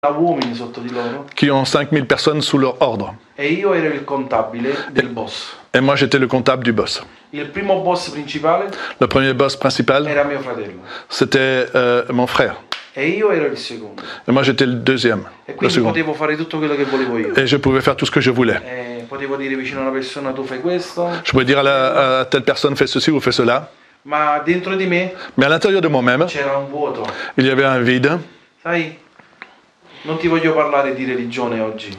uomini sotto di loro qui ont 5000 personnes sous leur ordre. e io ero il contabile del boss. Et moi, j'étais le comptable du boss. Il primo boss principale Le premier boss principal, era mio fratello c'était mon frère. e io ero il secondo. Et moi, j'étais le deuxième, E le quindi second. potevo fare tutto quello che volevo io. Et je pouvais faire tout ce que je voulais. Potevo dire vicino a una persona tu fai questo, Je pouvais dire à telle personne, fais ceci ou fais cela. ma dentro di me Mais à l'intérieur de moi-même, c'era un vuoto. il y avait un vide. Sai, non ti voglio parlare di religione oggi,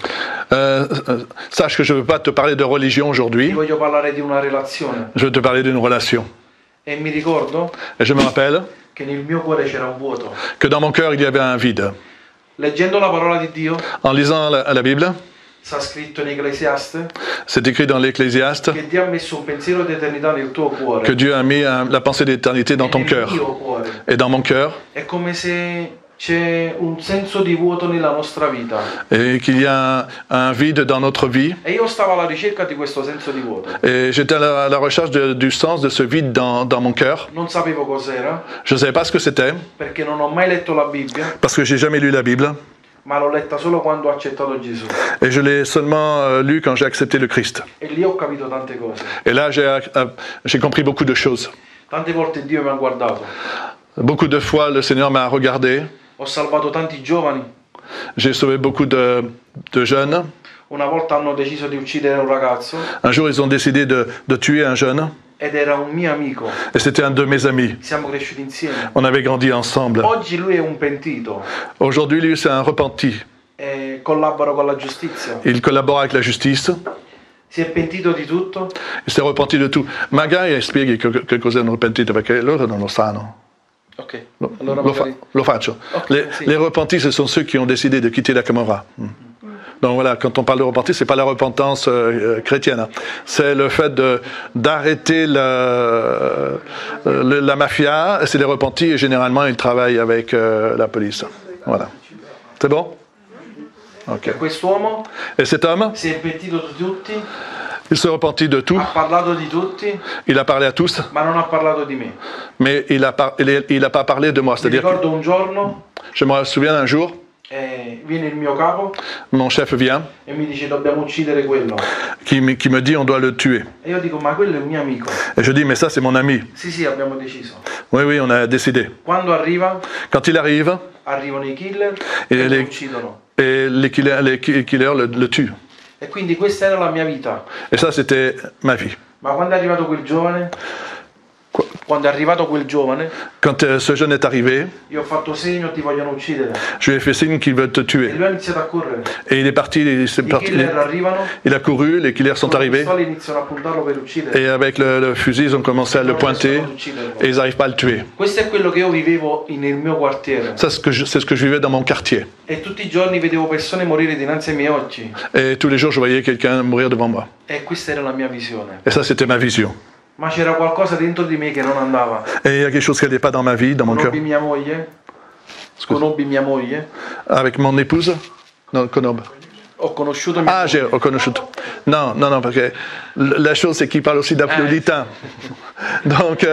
Sache que je ne veux pas te parler de religion ti aujourd'hui. voglio parlare di una relazione. Je veux te parler d'une relation. E mi ricordo Et je me rappelle che nel mio cuore c'era un vuoto. que dans mon cœur, il y avait un vide. Leggendo la parola di Dio, En lisant la Bible, sta scritto in Ecclesiaste, c'est écrit dans l'Ecclésiaste che Dio ha messo un pensiero di eternità nel tuo cuore. que Dieu a mis la pensée d'éternité dans e ton nel cœur. mio cuore. Et dans mon cœur, È come se c'è un senso di vuoto nella nostra vita. et qu'il y a un vide dans notre vie. E io stavo alla ricerca di questo senso di vuoto. Et j'étais à la recherche du sens de ce vide dans mon cœur. Non sapevo cos'era, Je ne savais pas ce que c'était, perché non ho mai letto la Bibbia, parce que j'ai jamais lu la Bible. ma l'ho letta solo quando ho accettato Gesù. Et je l'ai seulement lu quand j'ai accepté le Christ. E lì ho capito tante cose. Et là, j'ai compris beaucoup de choses. Tante volte Dio mi ha guardato. Beaucoup de fois, le Seigneur m'a regardé. Ho salvato tanti giovani. J'ai sauvé beaucoup de jeunes. Una volta hanno deciso di uccidere un ragazzo Un jour, ils ont décidé de tuer un jeune. ed era un mio amico. Et c'était un de mes amis. Siamo cresciuti insieme. On avait grandi ensemble. Oggi lui è un pentito Aujourd'hui, lui, c'est un repenti. e collabora con la giustizia. Il collabore avec la justice. Si è pentito di tutto. Il s'est repenti de tout. Magari spieghi che cos'è un repentito, perché loro non lo sanno. Ok, allora magari... Lo faccio. Okay, sì. Les repentis, ce sont ceux qui ont décidé de quitter la Camorra. Donc voilà, quand on parle de repentis, c'est pas la repentance chrétienne. Hein. C'est le fait d'arrêter la mafia. C'est les repentis et généralement ils travaillent avec la police. Voilà. C'est bon? Ok. E quest'uomo Et cet homme, si è pentito di tutti, il se repentit de tout. ha parlato di tutti, Il a parlé à tous, ma non ha parlato di me. mais il a pas parlé de moi. Mi C'est-à-dire, ricordo un giorno, je me souviens d'un jour, viene il mio capo mon chef vient, e mi dice dobbiamo uccidere quello. qui me dit on doit le tuer. E io dico ma quello è un mio amico. Et je dis mais ça c'est mon ami. Sì, abbiamo deciso. Oui, on a décidé. Quando arriva, Quand il arrive, arrivano i killer E e le- lo uccidono. et les killers le tuent. E quindi questa era la mia vita. Et ça c'était ma vie. Ma quando è arrivato quel giovane, quando è arrivato quel giovane, Quand ce jeune est arrivé, io ho fatto segno ti vogliono uccidere. je lui ai fait signe qu'il veut te E tuer. lui ha iniziato a correre. Et il est parti, I killer arrivano, il a couru, les killers sont con le arrivés. pistole iniziano a puntarlo per uccidere. Et avec le fusil, ils ont commencé à le pointer et ils n'arrivent pas à le tuer. Questo è quello che io vivevo nel mio quartiere. Ça, c'est ce que je vivais dans mon quartier. E tutti i giorni vedevo persone morire dinanzi ai miei occhi. Et tous les jours, je voyais quelqu'un mourir devant moi. E questa era la mia visione. Et ça, c'était ma vision. Ma c'era qualcosa dentro di me che non andava. Et il y a quelque chose qui n'allait pas dans ma vie, dans mon cœur. Conobbi mia moglie. Conobbi mia moglie. Avec mon épouse. Non, Konob. Ho conosciuto mia Ah, j'ai moglie. reconnu. Non, parce que la chose, c'est qu'il parle aussi napolitain. Donc,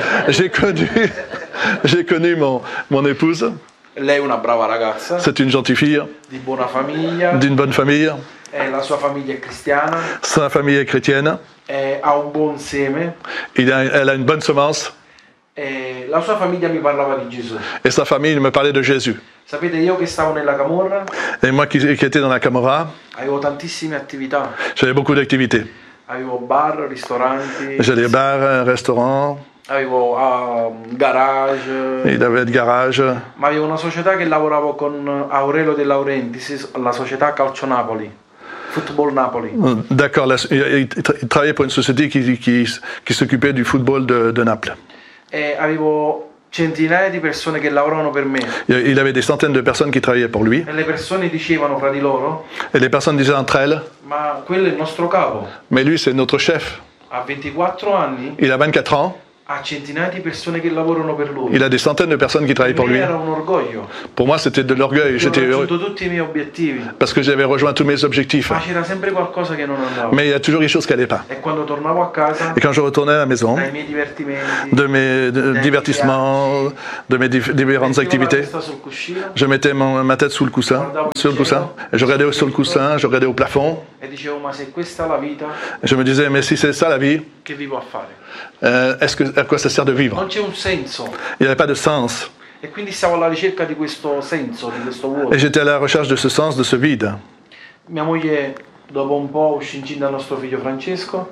j'ai connu mon épouse. Lei è una brava ragazza, C'est une gentille fille, di buona famiglia. d'une bonne famille. La sua famiglia è cristiana. Sa famille est chrétienne. Ha un buon seme. Elle a une bonne semence. La sua famiglia mi parlava di Gesù. Et sa famille me parlait de Jésus. Sapete, io che stavo nella camorra Et moi qui étais dans la Camorra, avevo tantissime attività. j'avais beaucoup d'activités. Avevo bar, ristoranti, J'allais au bar, un restaurant, avevo garage. il avait de garage. Ma avevo una società che lavoravo con Aurelio De Laurentiis, la società Calcio Napoli, Football Napoli. D'accord, il travaillait pour une société qui s'occupait du football de Naples. E avevo centinaia di persone che lavoravano per me. Il avait des centaines de personnes qui travaillaient pour lui. E le persone dicevano fra di loro, Et les personnes disaient entre elles, ma quello è il nostro capo. mais lui c'est notre chef. Ha 24 anni Il a 24 ans, ha centinaia di persone che lavorano per lui. Il a des centaines de personnes qui travaillent pour Per me lui. era un orgoglio. Pour moi, c'était de l'orgueil. Io ho J'étais heureux raggiunto tutti i miei obiettivi, parce que j'avais rejoint tous mes objectifs. ma c'era sempre qualcosa che non andava. Mais il y a toujours des choses qui n'allaient pas. E quando tornavo a casa, Et quand je retournais à la maison, dai miei divertimenti, de mes divertissements, de mes différentes mettevo la activités, testa sul cuscino je mettais ma tête sous le coussin, et je regardais sur le coussin, je regardais au plafond, e dicevo, ma se questa è la vita, et je me disais, mais si c'est ça la vie, che vivo a fare? à quoi ça sert de vivre? Non c'è un senso. Il n'y avait pas de sens. E quindi stavo alla ricerca di questo senso, di questo vuoto. Et j'étais à la recherche de ce sens, de ce vide. Mia moglie, dopo un po', uscì incinta il nostro figlio Francesco.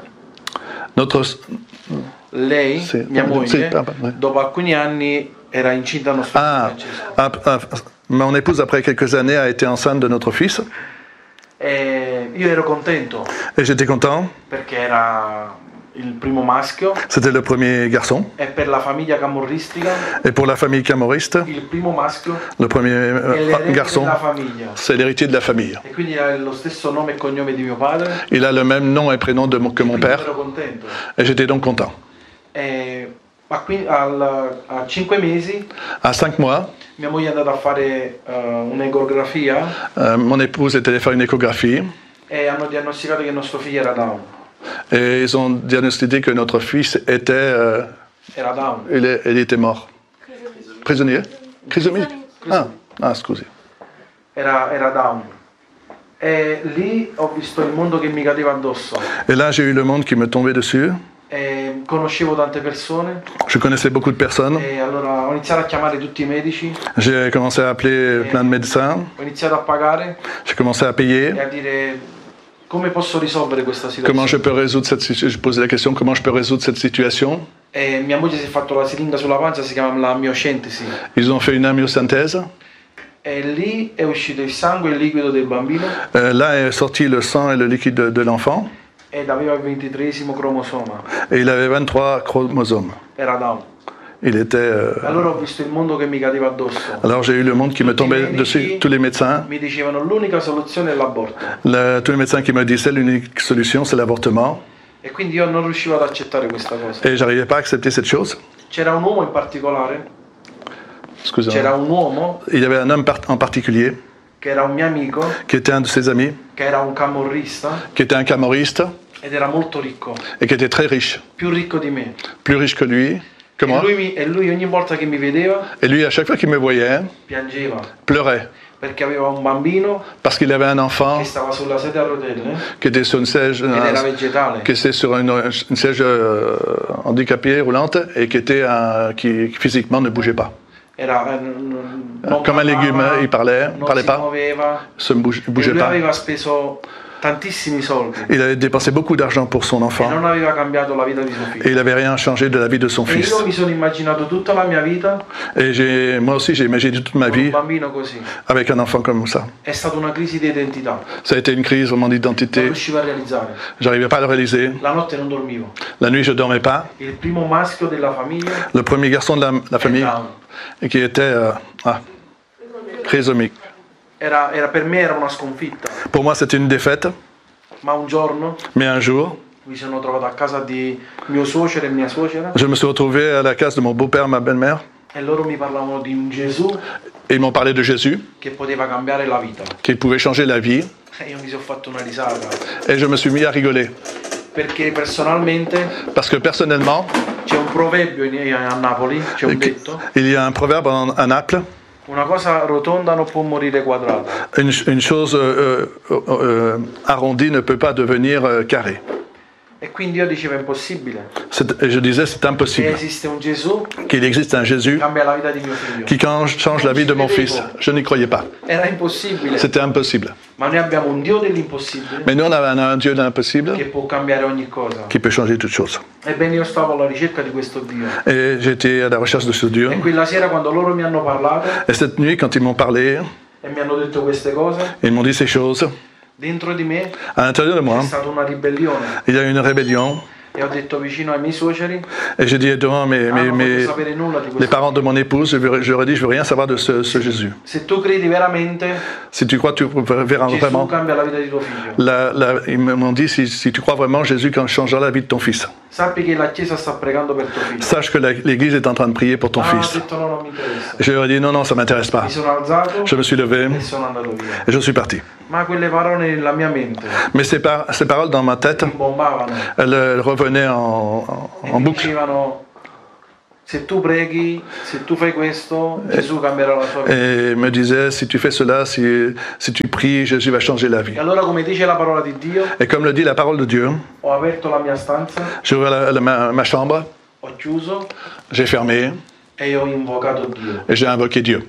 Lei, Sì, mia moglie, sì, ouais. dopo alcuni anni era incinta il nostro figlio Francesco. Mon épouse, après quelques années, a été enceinte de notre fils. E io ero contento Et j'étais content. perché era il primo maschio C'était le premier garçon. e per la famiglia camorristica Et pour la famille camorriste, il primo maschio le premier è l'erede garçon, della famiglia. c'est l'héritier de la famille. E quindi ha lo stesso nome e cognome di mio padre. Il a le même nom et prénom que mon Quindi père. ero contento. Et j'étais donc content. A 5 mesi À 5 mois, mia moglie è andata a fare un'ecografia mon épouse est allée faire une échographie. e hanno diagnosticato che il nostro figlio era Down. Et ils ont diagnostiqué que notre fils était, Era Down. il était mort. Prisonnier? Trisomie? Scusi. Era Down. E lì ho visto il mondo che mi cadeva addosso. Et là, j'ai eu le monde qui me tombait dessus. E conoscevo tante persone Je connaissais beaucoup de personnes. e allora ho iniziato a chiamare tutti i medici, J'ai commencé à appeler plein de médecins. ho iniziato a pagare J'ai commencé à payer. e a dire come posso risolvere questa Comment situazione. je peux résoudre cette situation? Je posais la question, comment je peux résoudre cette situation? E mia moglie si è fatto la siringa sulla pancia, si chiama la miocentesi. Ils ont fait une amniosynthèse. E lì è uscito il sangue e il liquido del bambino Là est sorti le sang et le liquide de l'enfant. ed aveva il 23esimo cromosoma. Et il avait 23 chromosomes. Era Down. Il était... Allora ho visto il mondo che mi cadeva addosso. Alors j'ai eu le monde qui me tombait dessus. Tous les médecins. Mi dicevano l'unica soluzione è l'aborto. Tous les médecins qui me disaient l'unique solution, c'est l'avortement. E quindi io non riuscivo ad accettare questa cosa. Et j'arrivais pas à accepter cette chose. C'era un uomo in particolare, Excusez-moi. c'era un uomo Il y avait un homme en particulier che era un mio amico, qui était un de ses amis, che era un camorrista qui était un camorriste ed era molto ricco, et qui était très riche. più ricco di me. Plus riche que lui, que moi. E lui ogni volta che mi vedeva Et lui, à chaque fois qu'il me voyait, piangeva pleurait. perché aveva un bambino Parce qu'il avait un enfant che stava sulla sedia a rotelle qui était sur une siège, ed era vegetale. qui était sur une siège handicapée roulante et qui était qui physiquement ne bougeait pas. Era non Comme un légume, parlava, il parlait non si pas, muoveva. se ne E bougeait lui pas. aveva speso tantissimi soldi Il avait dépensé beaucoup d'argent pour son e enfant non aveva cambiato la vita di suo et figlio. il n'avait rien changé de la vie de son E fils. io mi sono immaginato tutta la mia vita Et moi aussi, j'ai imaginé toute ma con un vie bambino così. avec un enfant comme ça. È stata una crisi di identità, Ça a été une crise vraiment non d'identité. riuscivo a realizzare. J'arrivais pas à le réaliser. La notte non dormivo. La nuit, je dormais pas. Il primo maschio della famiglia Le premier garçon de la è famille, Down. et qui était trisomique. Per me era una sconfitta, Pour moi, c'était une défaite. ma un giorno Mais un jour, mi sono trovato a casa di mio suocero e mia suocera je me suis retrouvé à la case de mon beau-père et ma belle-mère. e loro mi parlavano di un Gesù Et ils m'ont parlé de Jésus, che poteva cambiare la vita. qui pouvait changer la vie. E io mi sono fatto una risata, Et je me suis mis à rigoler. perché personalmente Parce que personnellement, c'è un proverbio a Napoli, c'è un detto, il y a un proverbe à Naples. una cosa rotonda non può morire quadrata. Une chose arrondie ne peut pas devenir carrée. E quindi io dicevo è impossibile Et je disais, c'est che impossible esiste un Gesù qu'il existe un Jésus che cambia la vita di mio figlio. qui change la vie de mon fils. Je n'y croyais pas. Era impossibile, C'était impossible. ma noi abbiamo un Dio dell'impossibile Mais nous, on a un Dieu de l'impossible che può cambiare ogni cosa. qui peut changer toutes choses. Ebbene io stavo alla ricerca di questo Dio Et j'étais à la recherche de ce Dieu. e quella sera quando loro mi hanno parlato Et cette nuit, quand ils m'ont parlé, e mi hanno detto queste cose, ils m'ont dit ces choses, dentro di me à l'intérieur de moi, è stata una ribellione il y a une rébellion. E ho detto vicino ai miei suoceri, Et j'ai dit devant non voglio sapere nulla di les questo. parents de mon épouse, j'aurais dit, je veux rien savoir de ce Jésus. Se tu credi veramente, Si tu crois, tu verras Gesù vraiment. cambia la vita di tuo figlio. Ils m'ont dit, si tu crois vraiment, Jésus changera la vie de ton fils. Sappi che la Chiesa sta pregando per tuo figlio. Sache que l'Église est en train de prier pour ton Ho fils. detto no, non mi interessa. Je leur ai dit, non, ça m'intéresse pas. Mi sono alzato Je me suis levé e sono andato via. et je suis parti. Ma quelle parole nella mia mente Mais ces paroles dans ma tête, mi bombavano. elles revenaient en E mi boucle. dicevano, se tu preghi, se tu fai questo, Gesù cambierà la sua vita. Et me disaient, si tu fais cela, si tu pries, Jésus va changer la vie. E allora, come dice la parola di Dio, Et comme le dit la parole de Dieu, ho aperto la mia stanza, j'ai ouvert ma chambre, ho chiuso j'ai fermé e ho invocato Dio. et j'ai invoqué Dieu.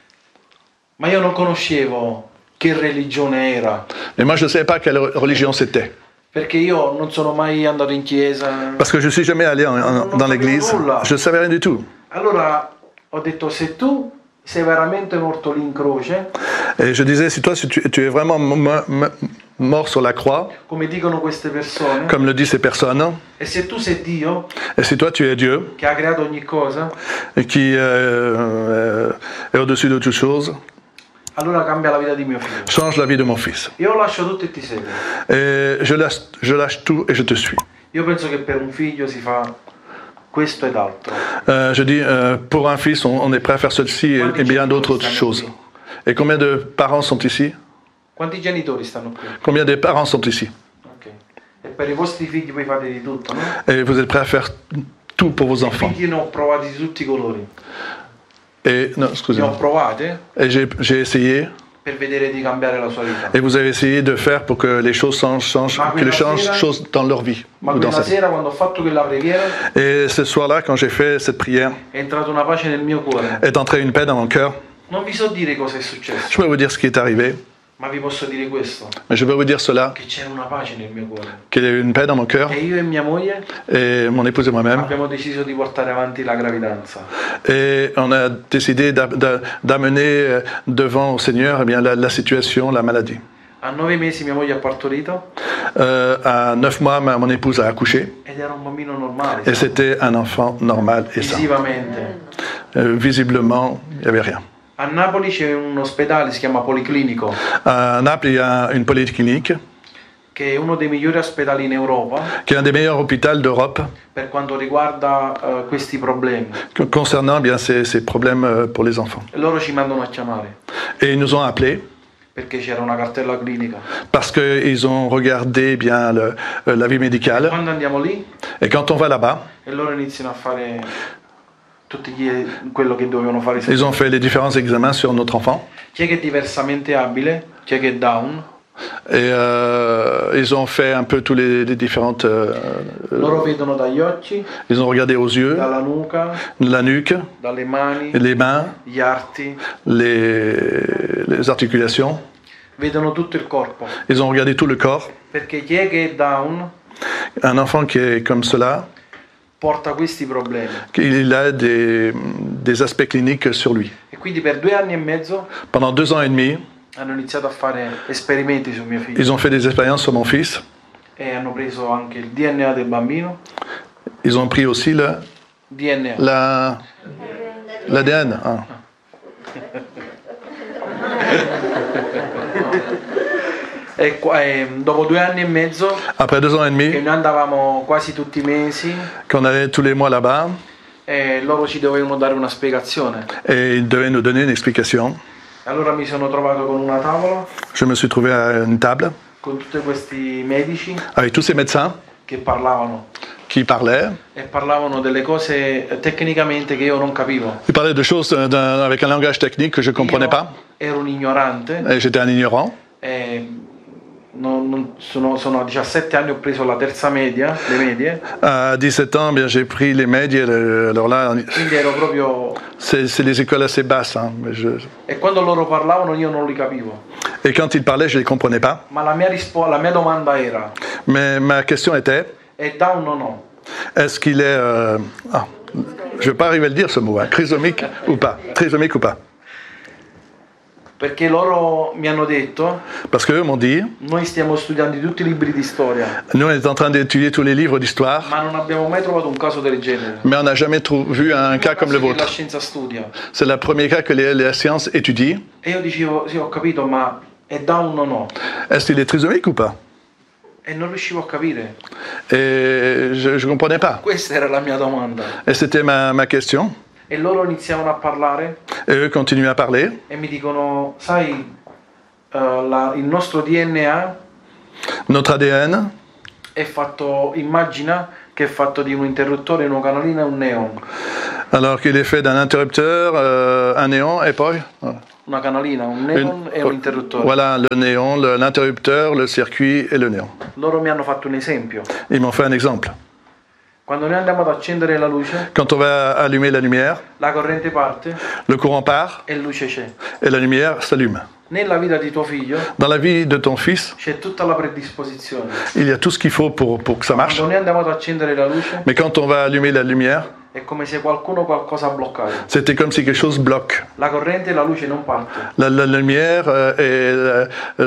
Ma io non conoscevo che religione era, Et moi, je ne savais pas quelle religion c'était. perché io non sono mai andato in chiesa. Parce que je ne suis jamais allé dans l'église. Je ne savais rien du tout. Allora ho detto, se tu sei veramente morto lì in croce, Et je disais, si toi, si tu es vraiment mort sur la croix, come dicono queste persone, comme le disent ces personnes, e se tu sei Dio, et si toi, tu es Dieu, che ha creato ogni cosa, et qui est au-dessus de toute chose, allora cambia la vita di mio figlio. change la vie de mon fils. Io lascio tutto e ti seguo. Et je lâche tout et je te suis. Io penso che per un figlio si fa questo ed altro. Je dis, pour un fils, on est prêt à faire ceci et bien d'autres choses. Et combien de parents sont ici? Quanti genitori stanno qui? Combien de parents sont ici? Ok. E per i vostri figli voi fate di tutto, no? Et vous êtes prêts à faire tout pour vos I enfants. figli ne ho provati di tutti i colori. Et, non, Ne ho excusez-moi. provate Et j'ai essayé, per vedere di cambiare la sua vita. et vous avez essayé de faire pour que les choses changent, que les choses dans leur vie. Ma Ou dans quella sa vie. sera, quando ho fatto quella preghiera, Et ce soir-là, quand j'ai fait cette prière, è entrata una pace nel mio cuore. est entrée une paix dans mon cœur. Non vi so dire cosa è successo, Je peux vous dire ce qui est arrivé, ma vi posso dire questo, mais je peux vous dire cela, che c'era una pace nel mio cuore. qu'il y a eu une paix dans mon cœur, E io e mia moglie et mon épouse et moi-même, abbiamo deciso di portare avanti la gravidanza. et on a décidé d'amener devant au Seigneur eh bien, la situation, la maladie. A 9 mesi mia moglie ha partorito À 9 mois, mon épouse a accouché, ed era un bambino normale, et c'était un enfant normal et sain. visivamente. Visiblement, il n'y avait rien. A Napoli c'è un ospedale, si chiama Policlinico, À Naples, il y a une polyclinique che è uno dei migliori ospedali in Europa qui est un des meilleurs hôpitaux d'Europe per quanto riguarda questi problemi. concernant bien ces problèmes pour les enfants. E loro ci mandano a chiamare Et ils nous ont appelés perché c'era una cartella clinica. parce qu'ils ont regardé bien l'avis médical. Quando andiamo lì Et quand on va là-bas, e loro iniziano a fare quello che dovevano fare. ils ont fait les différents examens sur notre enfant. Chi è che è diversamente abile, chi è che è down, Et ils ont fait un peu tous les différentes... loro vedono dagli occhi, ils ont regardé aux yeux, dalla nuca, la nuque, dalle mani, les mains, gli arti, les articulations. vedono tutto il corpo. Ils ont regardé tout le corps. Perché chi è che è down Un enfant qui est comme cela, porta questi problemi. il a des aspects cliniques sur lui. E quindi per 2 anni e mezzo Pendant 2 ans et demi, hanno iniziato a fare esperimenti su mio figlio ils ont fait des expériences sur mon fils. e hanno preso anche il DNA del bambino, Ils ont pris aussi DNA. l'ADN. Hein. E dopo 2 anni e mezzo, Après 2 ans et che demi, noi andavamo quasi tutti i mesi, qu'on allait tous les mois là-bas, loro ci dovevano dare una spiegazione. et ils devaient nous donner une explication. Allora mi sono trovato con una tavola Je me suis trouvé à une table con tutti questi medici avec tous ces médecins che parlavano qui parlaient. e parlavano delle cose tecnicamente che io non capivo. Ils parlaient de choses avec un langage technique que je ne comprenais Io pas. ero un ignorante Et j'étais un ignorant. e sono a 17 anni, ho preso la terza media, le medie, À 17 ans, bien, j'ai pris les médias. Alors là, quindi ero proprio... c'est des écoles assez basses. Hein, mais E quando loro parlavano io non li capivo. et quand ils parlaient, je ne les comprenais pas. Ma la mia domanda era, Mais ma question était, è down o no? est-ce qu'il est... je ne vais pas arriver à le dire ce mot, hein, trisomique ou pas. Trisomique ou pas. Perché loro mi hanno detto, Parce qu'eux m'ont dit, noi stiamo studiando tutti i libri di storia, nous on est en train d'étudier tous les livres d'histoire, ma non abbiamo mai trovato un caso del genere. mais on n'a jamais vu un cas comme le Che la vôtre. scienza studia. C'est le premier cas que la science étudie. E io dicevo, sì, ho capito, ma è down o no? Est-ce qu'il est trisomique ou pas? E non riuscivo a capire. Et je ne comprenais pas. Questa era la mia domanda. Et c'était ma question. E loro iniziavano a parlare Et eux continuaient à parler. e mi dicono, sai, il nostro DNA Notre ADN, è fatto, immagina che è fatto di un interruttore, una canalina e un neon. alors qu'il est fait d'un interrupteur, un néon et poi Una canalina, un neon e un interruttore. voilà le néon, l'interrupteur, le circuit et le néon. Loro mi hanno fatto un esempio. Ils m'ont fait un exemple. Quando noi andiamo ad accendere la luce, Quand on va allumer la lumière, la corrente parte le courant part e luce c'è. et la lumière s'allume. Nella vita di tuo figlio Dans la vie de ton fils, c'è tutta la predisposizione. il y a tout ce qu'il faut pour que ça marche. Quando noi andiamo ad accendere la luce, Mais quand on va allumer la lumière, è come se qualcosa ha bloccato. c'était comme si quelque chose bloque. La corrente e la luce non parte. La lumière et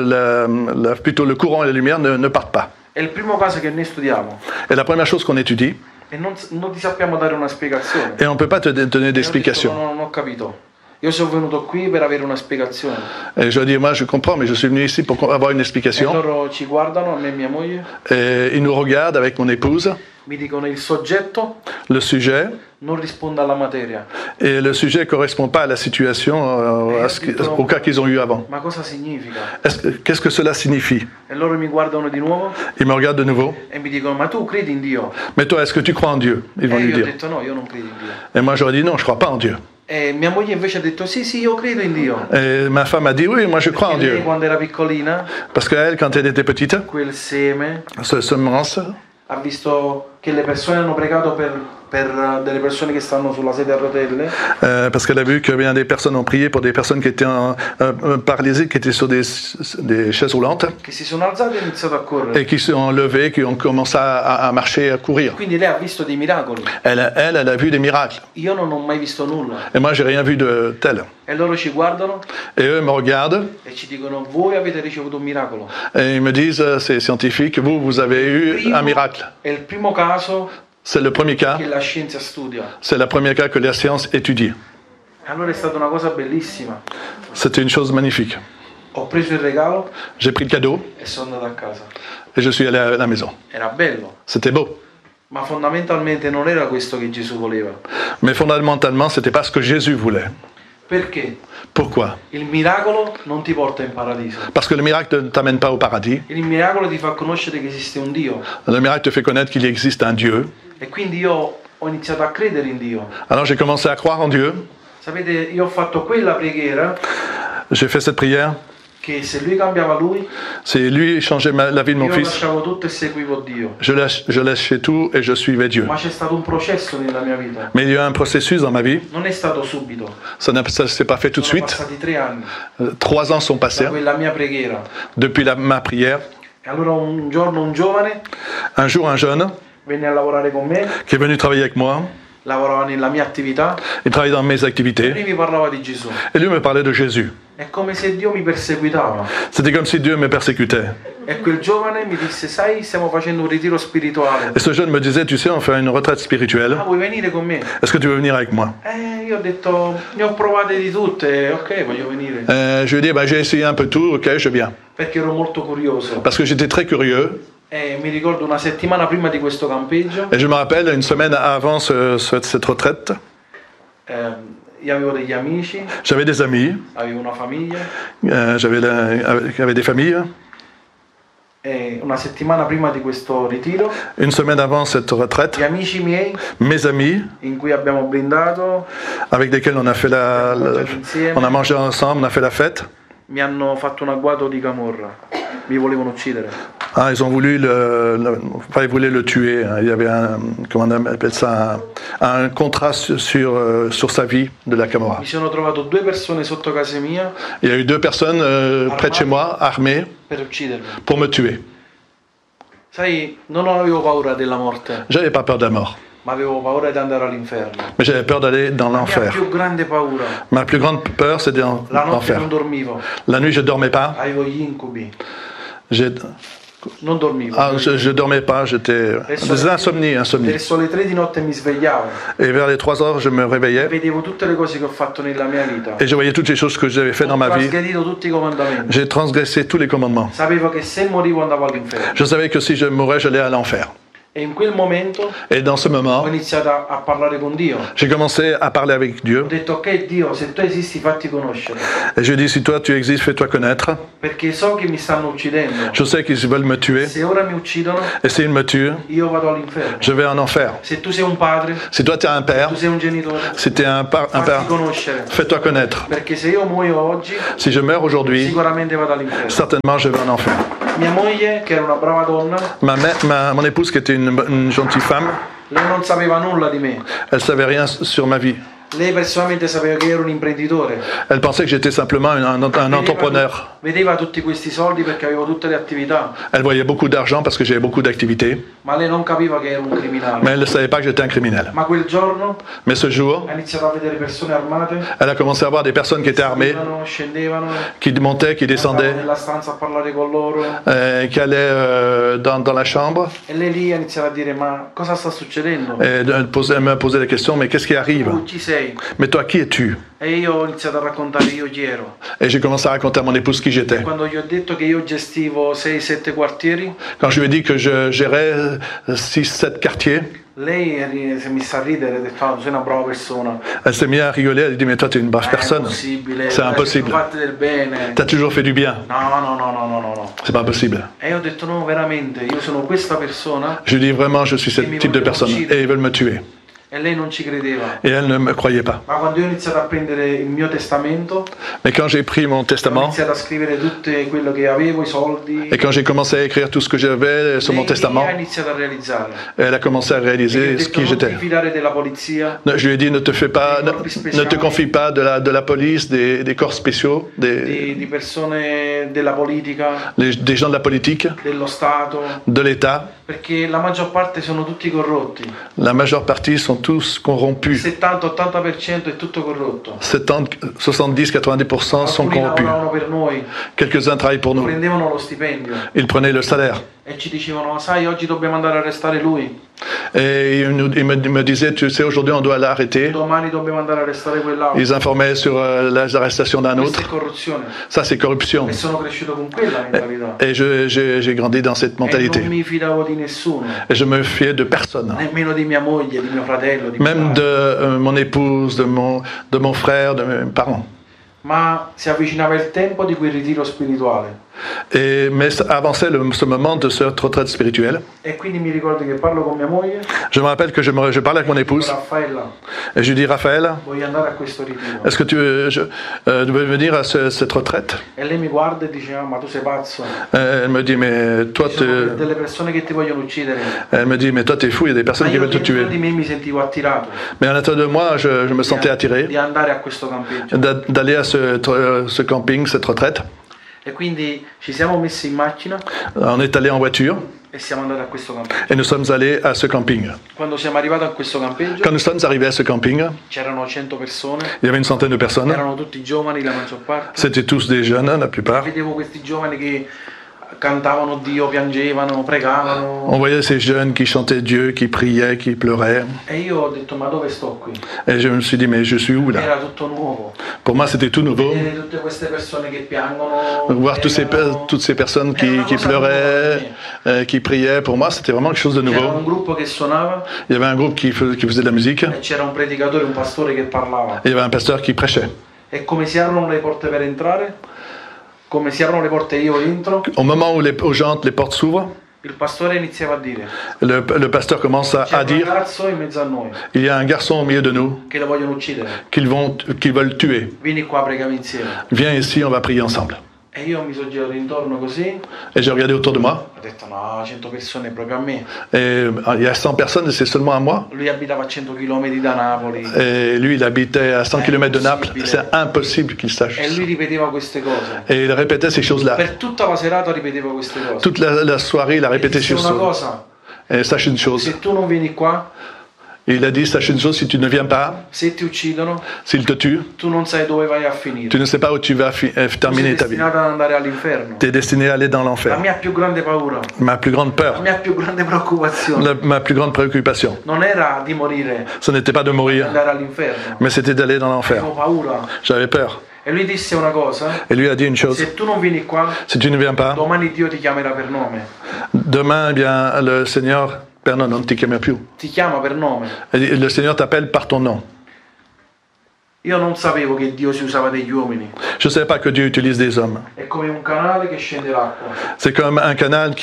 plutôt le courant et la lumière ne partent pas. È il primo caso che noi studiamo Et la première chose qu'on étudie, e non ti sappiamo dare una spiegazione. et on ne peut pas te donner E ho d'explication. detto, no, non ho capito. Io sono venuto qui per avere una spiegazione. Et je dis, moi je comprends, mais je suis venu ici pour avoir une E explication. loro ci guardano, a me e mia moglie, Et ils nous regardent avec mon épouse, mi dicono il soggetto le sujet, non risponde alla materia. et le sujet ne correspond pas à la situation, au cas qu'ils ont eu avant. Ma cosa significa? Qu'est-ce que cela signifie? E loro mi guardano di nuovo Ils me regardent de nouveau. e mi dicono, ma tu credi in Dio? Mais toi, est-ce que tu crois en Dieu? Ils vont E lui io ho dire. detto no, io non credo in Dio. Et moi j'aurais dit non, je ne crois pas en Dieu. E mia moglie invece ha detto sì, sì, io credo in Dio. Et ma femme a dit oui, moi je crois en E lei Dieu. quando era piccolina, Parce qu'elle, quand elle était petite, quel seme, ce semence, ha visto che le persone hanno pregato per delle persone che stanno sulla sedia a rotelle parce qu'elle a vu que bien des personnes ont prié pour des personnes qui étaient paralysées, qui étaient sur des chaises roulantes, che si sono alzate e hanno iniziato a correre. et qui se sont levées, qui ont commencé à marcher, à courir. Quindi lei ha visto dei miracoli. Elle a vu des miracles. Io non ho mai visto nulla. Et moi, j'ai rien vu de tel. E loro ci guardano Et eux me regardent e ci dicono, voi avete ricevuto un miracolo. et ils me disent, c'est scientifique, vous avez eu un miracle. È il primo caso C'est le premier cas, che la scienza studia. c'est le premier cas que la science étudie. Allora è stata una cosa bellissima. C'était une chose magnifique. Ho preso il regalo J'ai pris le cadeau e sono andato a casa. et je suis allé à la maison. Era bello, C'était beau. ma fondamentalmente non era questo che Gesù voleva. Mais fondamentalement, c'était pas ce que Jésus voulait. Perché? Pourquoi? Il miracolo non ti porta in paradiso. Parce que le miracle ne t'amène pas au paradis. Il miracolo ti fa conoscere che esiste un Dio. Le miracle te fait connaître qu'il existe un Dieu. E quindi io ho iniziato a credere in Dio. Alors j'ai commencé à croire en Dieu. Sapete, io ho fatto quella preghiera J'ai fait cette prière. che se lui cambiava lui, C'est lui qui changeait la vie de mon io fils. lasciavo tutto e seguivo Dio. Je lâchais tout et je suivais Dieu. Ma c'è stato un processo nella mia vita. Mais il y a eu un processus dans ma vie. Non è stato subito. Ça ne s'est pas fait tout de Sono suite. passati 3 anni 3 ans sont passés da quella mia preghiera. depuis ma prière. E allora un giorno un giovane Un jour, un jeune venne a lavorare con me, qui est venu travailler avec moi. lavorava nella mia attività Il travaillait dans mes e activités. lui mi parlava di Gesù. Et lui me parlait de Jésus. È come se Dio mi perseguitava. C'était comme si Dieu me persécutait. E quel giovane mi disse, sai, stiamo facendo un ritiro spirituale. Et ce jeune me disait, tu sais, on fait une retraite spirituelle. Ah, vuoi venire con me? Est-ce que tu veux venir avec moi? Io ho detto, ne ho provate di tutte, ok, voglio venire. Je lui ai dit, bah, j'ai essayé un peu tout, ok, je viens. Perché ero molto curioso. Parce que j'étais très curieux. E mi ricordo una settimana prima di questo campeggio, Et je me rappelle, une semaine avant cette retraite, io avevo degli amici, j'avais des amis, avevo una famiglia, j'avais des familles. e una settimana prima di questo ritiro, Une semaine avant cette retraite, gli amici miei, mes amis, in cui abbiamo blindato, avec lesquels on a fait on a mangé ensemble, on a fait la fête. mi hanno fatto un agguato di camorra, mi volevano uccidere. Ah, ils ont voulu ils voulaient le tuer. Il y avait comment on appelle ça, un contrat sur sa vie de la Camorra. Mi sono trovato 2 persone sotto casa mia Il y a eu 2 personnes près de chez moi, armées, per uccidermi. pour me tuer. Sai, non avevo paura della morte, J'avais pas peur de la mort. ma avevo paura di andare all'inferno. Mais j'avais peur d'aller dans La mia l'enfer. più grande paura, Ma plus grande peur, c'est dans la notte l'enfer. non dormivo, La nuit, je dormais pas. avevo gli incubi, J'ai- non dormivo. je dormais pas, j'étais des insomnies. Verso le 3 di notte mi svegliavo Et vers les 3 heures, je me e réveillais vedevo tutte le cose che ho fatto nella mia vita. et je voyais toutes les choses que j'avais fait dans Ho ma vie. trasgredito tutti i comandamenti. J'ai transgressé tous les commandements. Sapevo che se morivo andavo all'inferno. Je savais que si je mourais, j'allais à l'enfer. E in quel momento Et dans ce ho moment, iniziato a parlare con Dio. j'ai commencé à parler avec Dieu. Ho detto, ok Dio, se tu esisti fatti conoscere, Et je lui ai dit, si toi tu existes, fais-toi connaître. perché so che mi stanno uccidendo. Je sais qu'ils veulent me tuer. Se ora mi uccidono, Et s'ils me tuent, io vado all'inferno. je vais en enfer. Se tu sei un padre, Si toi tu es un père, tu sei un genitore, si tu es un père, fatti conoscere. fais-toi connaître. Perché se io muoio oggi, Si je meurs aujourd'hui, sicuramente vado all'inferno. certainement je vais en enfer. Mia moglie, che era una brava donna, Mon épouse, qui était une gentille femme, lei non sapeva nulla di me. elle savait rien sur ma vie. Lei personalmente sapeva che ero un imprenditore. Elle pensait que j'étais simplement un entrepreneur. Vedeva tutti questi soldi perché avevo tutte le attività, Elle voyait beaucoup d'argent parce que j'avais beaucoup d'activités, ma lei non capiva che ero un criminale. mais elle ne savait pas que j'étais un criminel. Ma quel giorno Mais ce jour, ha iniziato a vedere persone armate, elle a commencé à voir des personnes qui étaient armées, scendevano, qui montaient, qui andavano descendaient, nella stanza a parlare con loro, qui allaient dans la chambre. e lei lì ha iniziato a dire, ma cosa sta succedendo? Et elle me posait la question, mais qu'est-ce qui arrive? Tu chi sei? Mais toi, qui es-tu? E io ho iniziato a raccontare io chi ero. Et j'ai commencé à raconter à mon épouse qui j'étais. Quando gli ho detto che io gestivo 6-7 quartieri, Quand je lui ai dit que je gérais 6-7 quartiers, lei si è messa a ridere e ha detto, "Ah, tu sei una brava persona. elle s'est mise à rigoler. Elle a dit, mais toi, tu es une brave È personne. impossibile, C'est hai impossible. fatto del bene. Tu as toujours fait du bien. No. C'est pas possible. E io ho detto, no, veramente, io sono questa persona. Je lui ai dit, vraiment, je suis ce type de personne. Et ils veulent me tuer. E lei non ci credeva. Et elle ne me croyait pas. Ma quando io ho iniziato a prendere il mio testamento, Mais quand j'ai pris mon ho testament, iniziato a scrivere tutto quello che avevo, i soldi, et quand j'ai commencé à écrire tout ce que j'avais sur mon lei testament, ha iniziato a realizzare. elle a commencé à E gli ho réaliser ce detto, qui non ti j'étais. fidare della polizia, Je lui ai dit, ne te confie pas de la police, des corps spéciaux, di persone della politica, des gens de la politique, dello Stato, de l'État. perché la maggior parte sono tutti corrotti. La majeure partie sont tous corrompus. 70-80% è tutto corrotto. 70-90% sont Alcuni corrompus. lavoravano per noi, Quelques-uns travaillent pour nous. prendevano lo stipendio Ils prenaient le salaire. e ci dicevano, sai, oggi dobbiamo andare a arrestare lui, Et ils me disaient, tu sais, aujourd'hui on doit l'arrêter. domani dobbiamo andare a arrestare quell'altro. Ils informaient sur les arrestations d'un Questa autre. è corruzione. Ça, c'est corruption. E sono cresciuto con quella mentalità. Et j'ai grandi dans cette E non mentalité. mi fidavo di nessuno, Et je me fiais de personne. nemmeno di mia moglie, di mio fratello, di mio Même padre. de mon épouse, de mon frère, de mes parents. Ma si avvicinava il tempo di quel ritiro spirituale. Mais avançait ce moment de cette retraite spirituelle. E quindi mi ricordo che parlo con mia moglie, Je me rappelle que je parlais avec mon épouse Raffaella, et je lui dis, Raphaël, voglio andare a questo ritiro. est-ce que tu veux venir à cette retraite? E lei mi guarda e dice, ah, ma tu sei pazzo. Elle me dit, mais toi, Ci sono delle persone che ti vogliono uccidere. elle me dit, mais toi, t'es fou, il y a des Ma personnes qui io veulent te dentro tuer. di me mi sentivo attirato Mais à l'intérieur de moi, je me sentais attiré di andare a questo campeggio. d'aller à ce camping, cette retraite. E quindi ci siamo messi in macchina On est allé en voiture e siamo andati a questo campeggio. et nous sommes allés à ce camping. Quando siamo arrivati a questo campeggio Quand nous sommes arrivés à ce camping, c'erano 100 persone, il y avait une centaine de personnes. erano tutti giovani la maggior parte. C'était tous des jeunes, la plupart. Vedevo questi giovani che cantavano Dio, piangevano, pregavano. On voyait ces jeunes qui chantaient Dieu, qui priaient, qui pleuraient. E io ho detto, ma dove sto qui? Et je me suis dit, mais je suis où là? Era tutto nuovo. Pour moi, c'était tout nouveau. Vedere tutte queste persone che piangono, Voir toutes ces personnes qui pleuraient, qui priaient, pour moi, c'était vraiment quelque chose de C'era nouveau. un gruppo che suonava Il y avait un groupe qui faisait de la musique. e c'era un predicatore, un pastore che parlava. Il y avait un pasteur qui prêchait. E come si aprono le porte per entrare, come si aprono le porte e io entro, Au moment où aux gens, les portes s'ouvrent, il pastore iniziava a dire, le pasteur commence c'è à un dire, ragazzo in mezzo a noi il y a un garçon au milieu de nous che lo vogliono uccidere, qu'ils veulent tuer. vieni qua, preghiamo insieme. Viens ici, on va prier ensemble. E io mi sono girato intorno così, Et j'ai regardé autour de moi. ho detto no, 100 persone proprio a me. Et il y a 100 personnes et c'est seulement à moi. Lui abitava a 100 km da Napoli Et lui, il habitait à 100 km de Naples. C'est impossible qu'il sache e ça. lui ripeteva queste cose. Et il répétait ces choses-là. Per tutta la serata ripeteva queste cose. Toute la soirée, il a E répété disse ces una choses. cosa, Et sache une chose. se tu non vieni qua, Et il a dit, sache une chose, si tu ne viens pas, se ti uccidono, s'ils te tuent, tu non sai dove vai a tu finire. ne sais pas où tu vas Tu sei terminer ta vie. destinato ad andare all'inferno. Tu es destiné à aller dans La l'enfer. mia più grande paura, Ma plus grande la peur, mia più grande preoccupazione ma plus grande préoccupation, non era di morire, ce n'était pas de di mourir, andare all'inferno. mais c'était d'aller dans l'enfer. Avevo paura. J'avais peur. E lui disse una cosa, Et lui a dit une chose, se tu non vieni qua, si tu ne viens pas, domani Dio ti chiamerà per nome. demain, eh bien, le Seigneur, Père, non, non ti chiama più. Ti chiama per nome. Et le Seigneur t'appelle par ton nom. Io non sapevo che Dio si usava degli uomini. Je ne savais pas que Dieu utilise des hommes. È come un canale che scende l'acqua. C'est comme un canal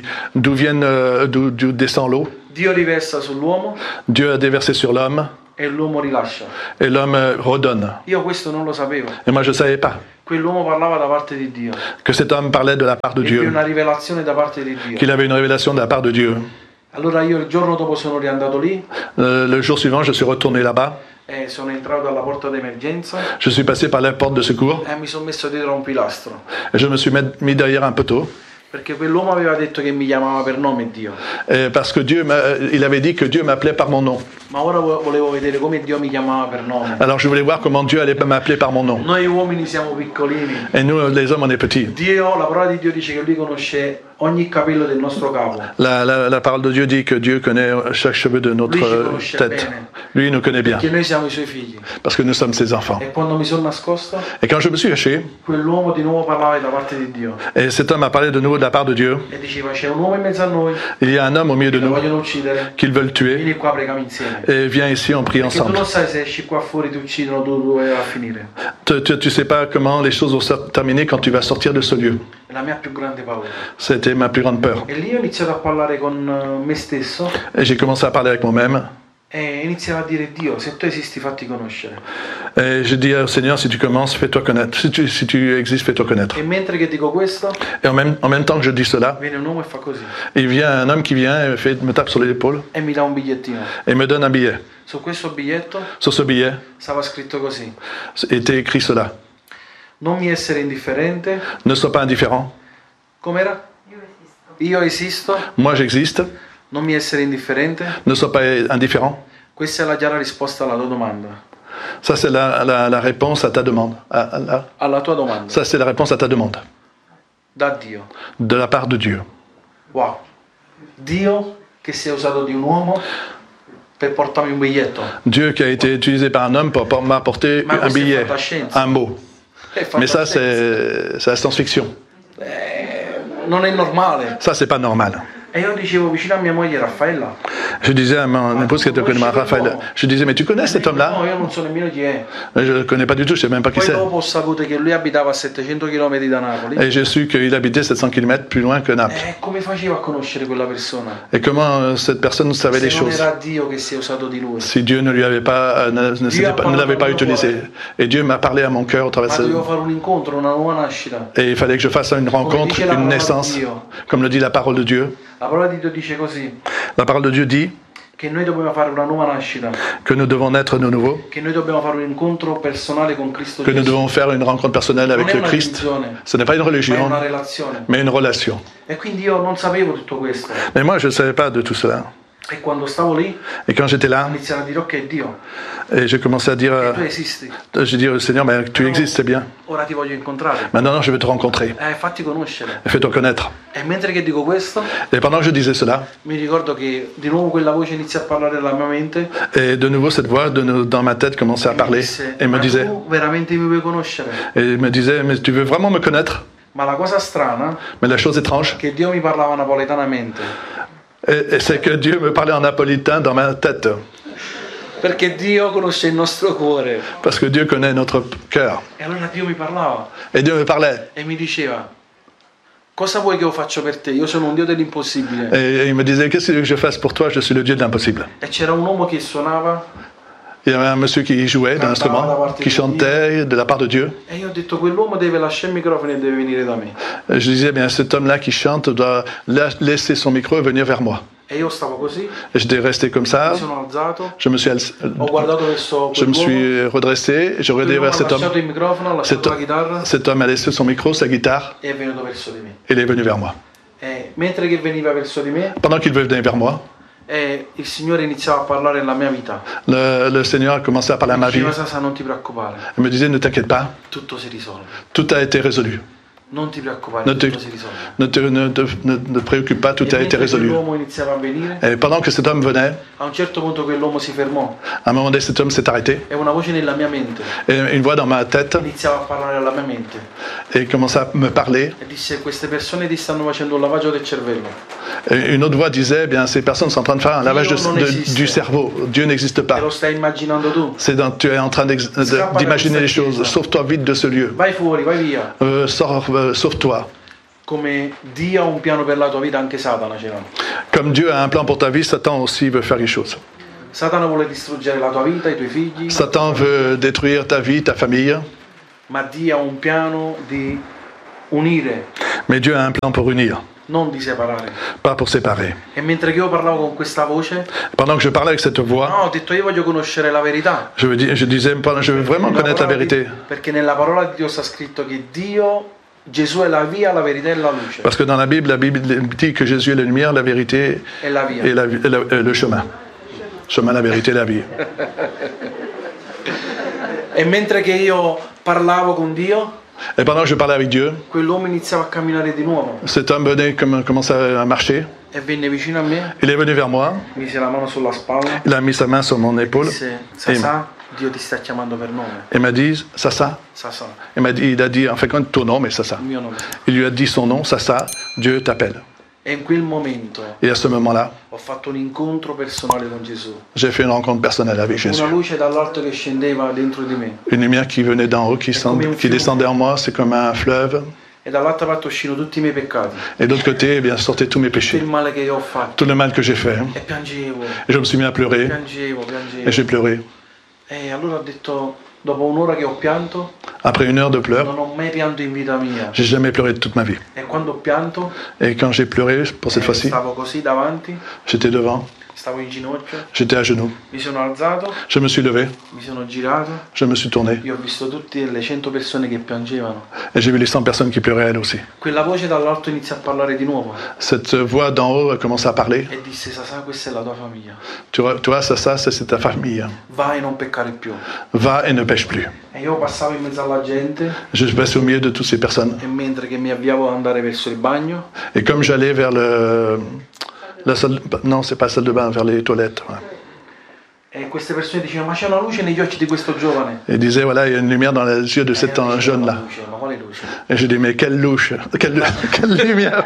d'où descend l'eau. Dio riversa sull'uomo Dieu a déversé sur l'homme e l'uomo rilascia. et l'homme redonne. Io questo non lo sapevo. Et moi, je ne savais pas Quell'uomo parlava da parte di Dio. que cet homme parlait de la part de Ebbe Dieu, una rivelazione da parte di Dio. qu'il avait une révélation de la part de Dieu. Allora io il giorno dopo sono riandato lì Le jour suivant, je suis retourné là-bas. e sono entrato dalla porta d'emergenza Je suis passé par la porte de secours e mi sono messo dietro a un pilastro. et je me suis mis derrière un poteau. Perché quell'uomo aveva detto che mi chiamava per nome Dio. Parce que il avait dit que Dieu m'appelait par mon nom. Ma ora volevo vedere come Dio mi chiamava per nome. Alors je voulais voir comment Dieu allait m'appeler par mon nom. Noi uomini siamo piccolini. Et nous, les hommes, on est petits. Dio, la parola di Dio dice che lui conosce ogni capello del nostro capo. La parole de Dieu dit que Dieu connaît chaque cheveu de notre Lui ci conosce tête. bene. Lui, il nous connaît bien, Perché noi siamo i suoi figli. parce que nous sommes ses enfants. E quando mi sono nascosto, Et quand je me suis caché, quell'uomo di nuovo parlava da parte di Dio. et cet homme a parlé de nouveau de la part de Dieu, E diceva, c'è un uomo in mezzo a noi, il y a un homme au milieu de lo nous vogliono uccidere. qu'ils veulent tuer, Vieni qua, preghiamo insieme. et viens ici, on prie Perché tu ensemble. non sai se esci qua fuori ti uccidono, tu dove vai a finire. Tu sais pas comment les choses vont se terminer quand tu vas sortir de ce lieu. È la mia più grande paura. C'était ma plus grande peur. E lì ho iniziato a parlare con me stesso Et j'ai commencé à parler avec moi-même. e iniziavo a dire, Dio, se tu esisti fatti conoscere. Et j'ai dit au Seigneur, si tu commences, fais-toi connaître. Si tu existes, fais-toi connaître. E mentre che dico questo, Et en même temps que je dis cela, viene un uomo e fa così. il vient un homme qui vient et me tape sur l'épaule E mi dà un bigliettino. et me donne un billet. Su questo biglietto Sur ce billet stava scritto così. était écrit cela. Non mi essere indifferente. Ne sois pas indifférent. Com'era? Io esisto. Moi, j'existe. Non mi essere indifferente. Ne sois pas indifférent. Questa è la chiara risposta alla tua domanda. Ça, c'est la réponse à ta demande. Alla tua domanda. Ça, c'est la réponse à ta demande. Da Dio. De la part de Dieu. Wow. Dio che si è usato di un uomo per portarmi un biglietto. Dieu qui a été utilisé par un homme pour m'apporter Ma un questa è billet, fantascienza. un mot. È Mais ça, fantascienza. c'est la science-fiction. Non è normale. Ça, c'est pas normal. E io dicevo vicino a mia moglie Raffaella. Je disais à mon épouse qui était connue, Raphaël, je disais, mais tu connais cet No, homme-là? io non so nemmeno chi è. Je ne connais pas du tout, je ne sais même pas qui Poi c'est. dopo ho saputo che lui abitava a 700 km da Napoli. Et j'ai su qu'il habitait 700 km plus loin que Naples. E come faceva a conoscere quella persona? Et comment cette personne savait les Se non choses? era Dio che si è usato di lui. Si Dieu ne lui avait pas, ne l'avait pas utilisé. Et Dieu m'a parlé à mon cœur au travers Ma de dovevo fare un incontro, una nuova nascita. Et il fallait que je fasse une rencontre, dice la une parola naissance, di Dio. comme le dit la parole de Dieu. La parola di Dio dice così, La parole de Dieu dit che noi dobbiamo fare una nuova nascita, que nous devons naître de nouveau, che noi dobbiamo fare un incontro personale con Cristo que nous Gesù. devons faire une rencontre personnelle Non avec è le una Christ. religione, Ce n'est pas une ma è religion, una relazione. mais une relation. E quindi io non sapevo tutto questo. Mais moi, je ne savais pas de tout cela. E quando stavo lì, Et quand j'étais là, ho iniziato a dire, ok Dio, et j'ai commencé à dire, tu esisti, j'ai dit au Seigneur, mais tu existes, c'est bien. ora ti voglio incontrare. Maintenant, je veux te rencontrer. Fatti conoscere. Fais-toi connaître. E mentre che dico questo, Et pendant que je disais cela, mi ricordo che di nuovo quella voce inizia a parlare nella mia mente et de nouveau cette voix dans ma tête commençait à e mi parler disse, et me ma disait, tu veramente mi vuoi conoscere? et il me disait, mais tu veux vraiment me connaître? Ma la cosa strana Mais la chose étrange, è che Dio mi parlava napoletanamente. et c'est que Dieu me parlait en napolitain dans ma tête. Perché Dio conosce il nostro cuore. Parce que Dieu connaît notre cœur. E allora Dio mi parlava Et Dieu me parlait. e mi diceva, cosa vuoi che io faccia per te? Io sono un Dio dell'impossibile. Et il me disait, qu'est-ce que je fasse pour toi? Je suis le Dieu de l'impossible. E c'era un uomo che suonava Il y avait un monsieur qui jouait d'un instrument, qui chantait de la part de Dieu. e io ho detto, quell'uomo deve lasciare il microfono e deve venire da me. Je disais, bien, cet homme-là qui chante doit laisser son micro et venir vers moi. E io stavo così, Et j'étais resté comme ça. mi sono alzato, Je me suis, ho guardato verso je me quell'uomo, suis redressé. J'ai regardé quell'uomo vers ha cet homme. lasciato il microfono, ha lasciato la chitarra Cet homme a laissé son micro, sa guitare, e è venuto verso di me. et il est venu vers moi. E mentre che veniva verso di me, Pendant qu'il venait vers moi, E il Signore iniziava a parlare nella mia vita. Le Seigneur a commencé à parler à ma vie. Diceva, Sasa, non ti preoccupare, Il me disait, ne t'inquiète pas, tutto si risolve. tout a été résolu. Non ti preoccupare, Ne te, tutto si risolve. ne te préoccupe pas, tout E a été mentre résolu. quell'uomo iniziava a venire, Et pendant que cet homme venait, a un certo punto quell'uomo si fermò à un moment donné, cet homme s'est arrêté. e una voce nella mia mente Et une voix dans ma tête iniziava a parlare alla mia mente et commençait à me parler. e disse: queste persone ti stanno facendo un lavaggio del cervello. Et une autre voix disait, eh bien, ces personnes sont en train de faire un lavage du cerveau. Dieu n'existe Te pas. lo stai immaginando tu. Tu es en train d'imaginer les choses. Sauve-toi vite de ce lieu. Vai fuori, vai via. Sauve-toi. Come Dio ha un piano per la tua vita, anche Satana ce l'ha. Comme Dieu a un plan pour ta vie, Satan aussi veut faire les choses. Satana vuole distruggere la tua vita, i tuoi figli, Satan veut détruire ta vie, ta famille. ma Dio ha un piano di unire, Mais Dieu a un plan pour unir, non di separare. pas pour séparer. E mentre che io parlavo con questa voce, Pendant que je parlais avec cette voix, no, ho detto: io voglio conoscere la verità. je disais, je veux vraiment connaître la vérité. Perché nella parola di Dio sta scritto che Gesù è la via, la verità e la luce. Parce que dans la Bible dit que Jésus est la lumière, la vérité È la via. et le chemin. Chemin, la vérité, la vie. E mentre che io parlavo con Dio, Et pendant que je parlais avec Dieu, quell'uomo iniziava a camminare di nuovo cet homme venait, commençait à marcher. e venne vicino a me, Il est venu vers moi, mise la mano sulla spalla il a mis sa main sur mon e épaule disse: Sasa, Dio ti sta chiamando per nome. et m'a dit, Sasa. Sasa, Il a dit, en fait, ton nom, mais Sasa. il mio nome. Il lui a dit son nom, Sasa, Dieu t'appelle. E in quel momento Et à ce moment-là, ho fatto un incontro personale con Gesù. j'ai fait une rencontre personnelle avec Jésus. Una luce dall'alto che scendeva dentro di me. Une lumière qui venait d'en haut, qui descendait en moi, c'est comme un fleuve. E dall'altra parte uscivano tutti i miei peccati, Et de l'autre côté, eh bien, sortaient tous mes tutto péchés, il male che io ho fatto. tout le mal que j'ai fait. E piangevo, Et je me suis mis à pleurer, piangevo. et j'ai pleuré. E allora ho detto, dopo un'ora che ho pianto, Après une heure de pleurs, non ho mai pianto in vita mia. j'ai jamais pleuré de toute ma vie. E quando ho pianto, Et quand j'ai pleuré, pour cette fois-ci, stavo così davanti, j'étais devant, stavo in ginocchio, j'étais à genoux. mi sono alzato, Je me suis levé, mi sono girato, je me suis tourné, io ho visto tutte le 100 persone che piangevano. et j'ai vu les 100 personnes qui pleuraient elles aussi. Quella voce dall'alto inizia a parlare di nuovo Cette voix d'en haut a commencé à parler. e disse: Sasa, questa è la tua famiglia. Tu vois, ça, c'est ta famille. Vai e non peccare più. Va et ne pêche plus. E io passavo in mezzo alla gente Je passais au milieu de toutes ces personnes. e mentre che mi avviavo ad andare verso il bagno, Et comme j'allais vers la salle, non, c'est pas la salle de bain, vers les toilettes. Ouais. e queste persone dicevano: ma c'è una luce negli occhi di questo giovane. Et disait, voilà, il y a une lumière dans les yeux de cet io dicevo, jeune-là. "Ma luce, ma quale luce?" Et j'ai dit, mais quelle louche, quelle lumière.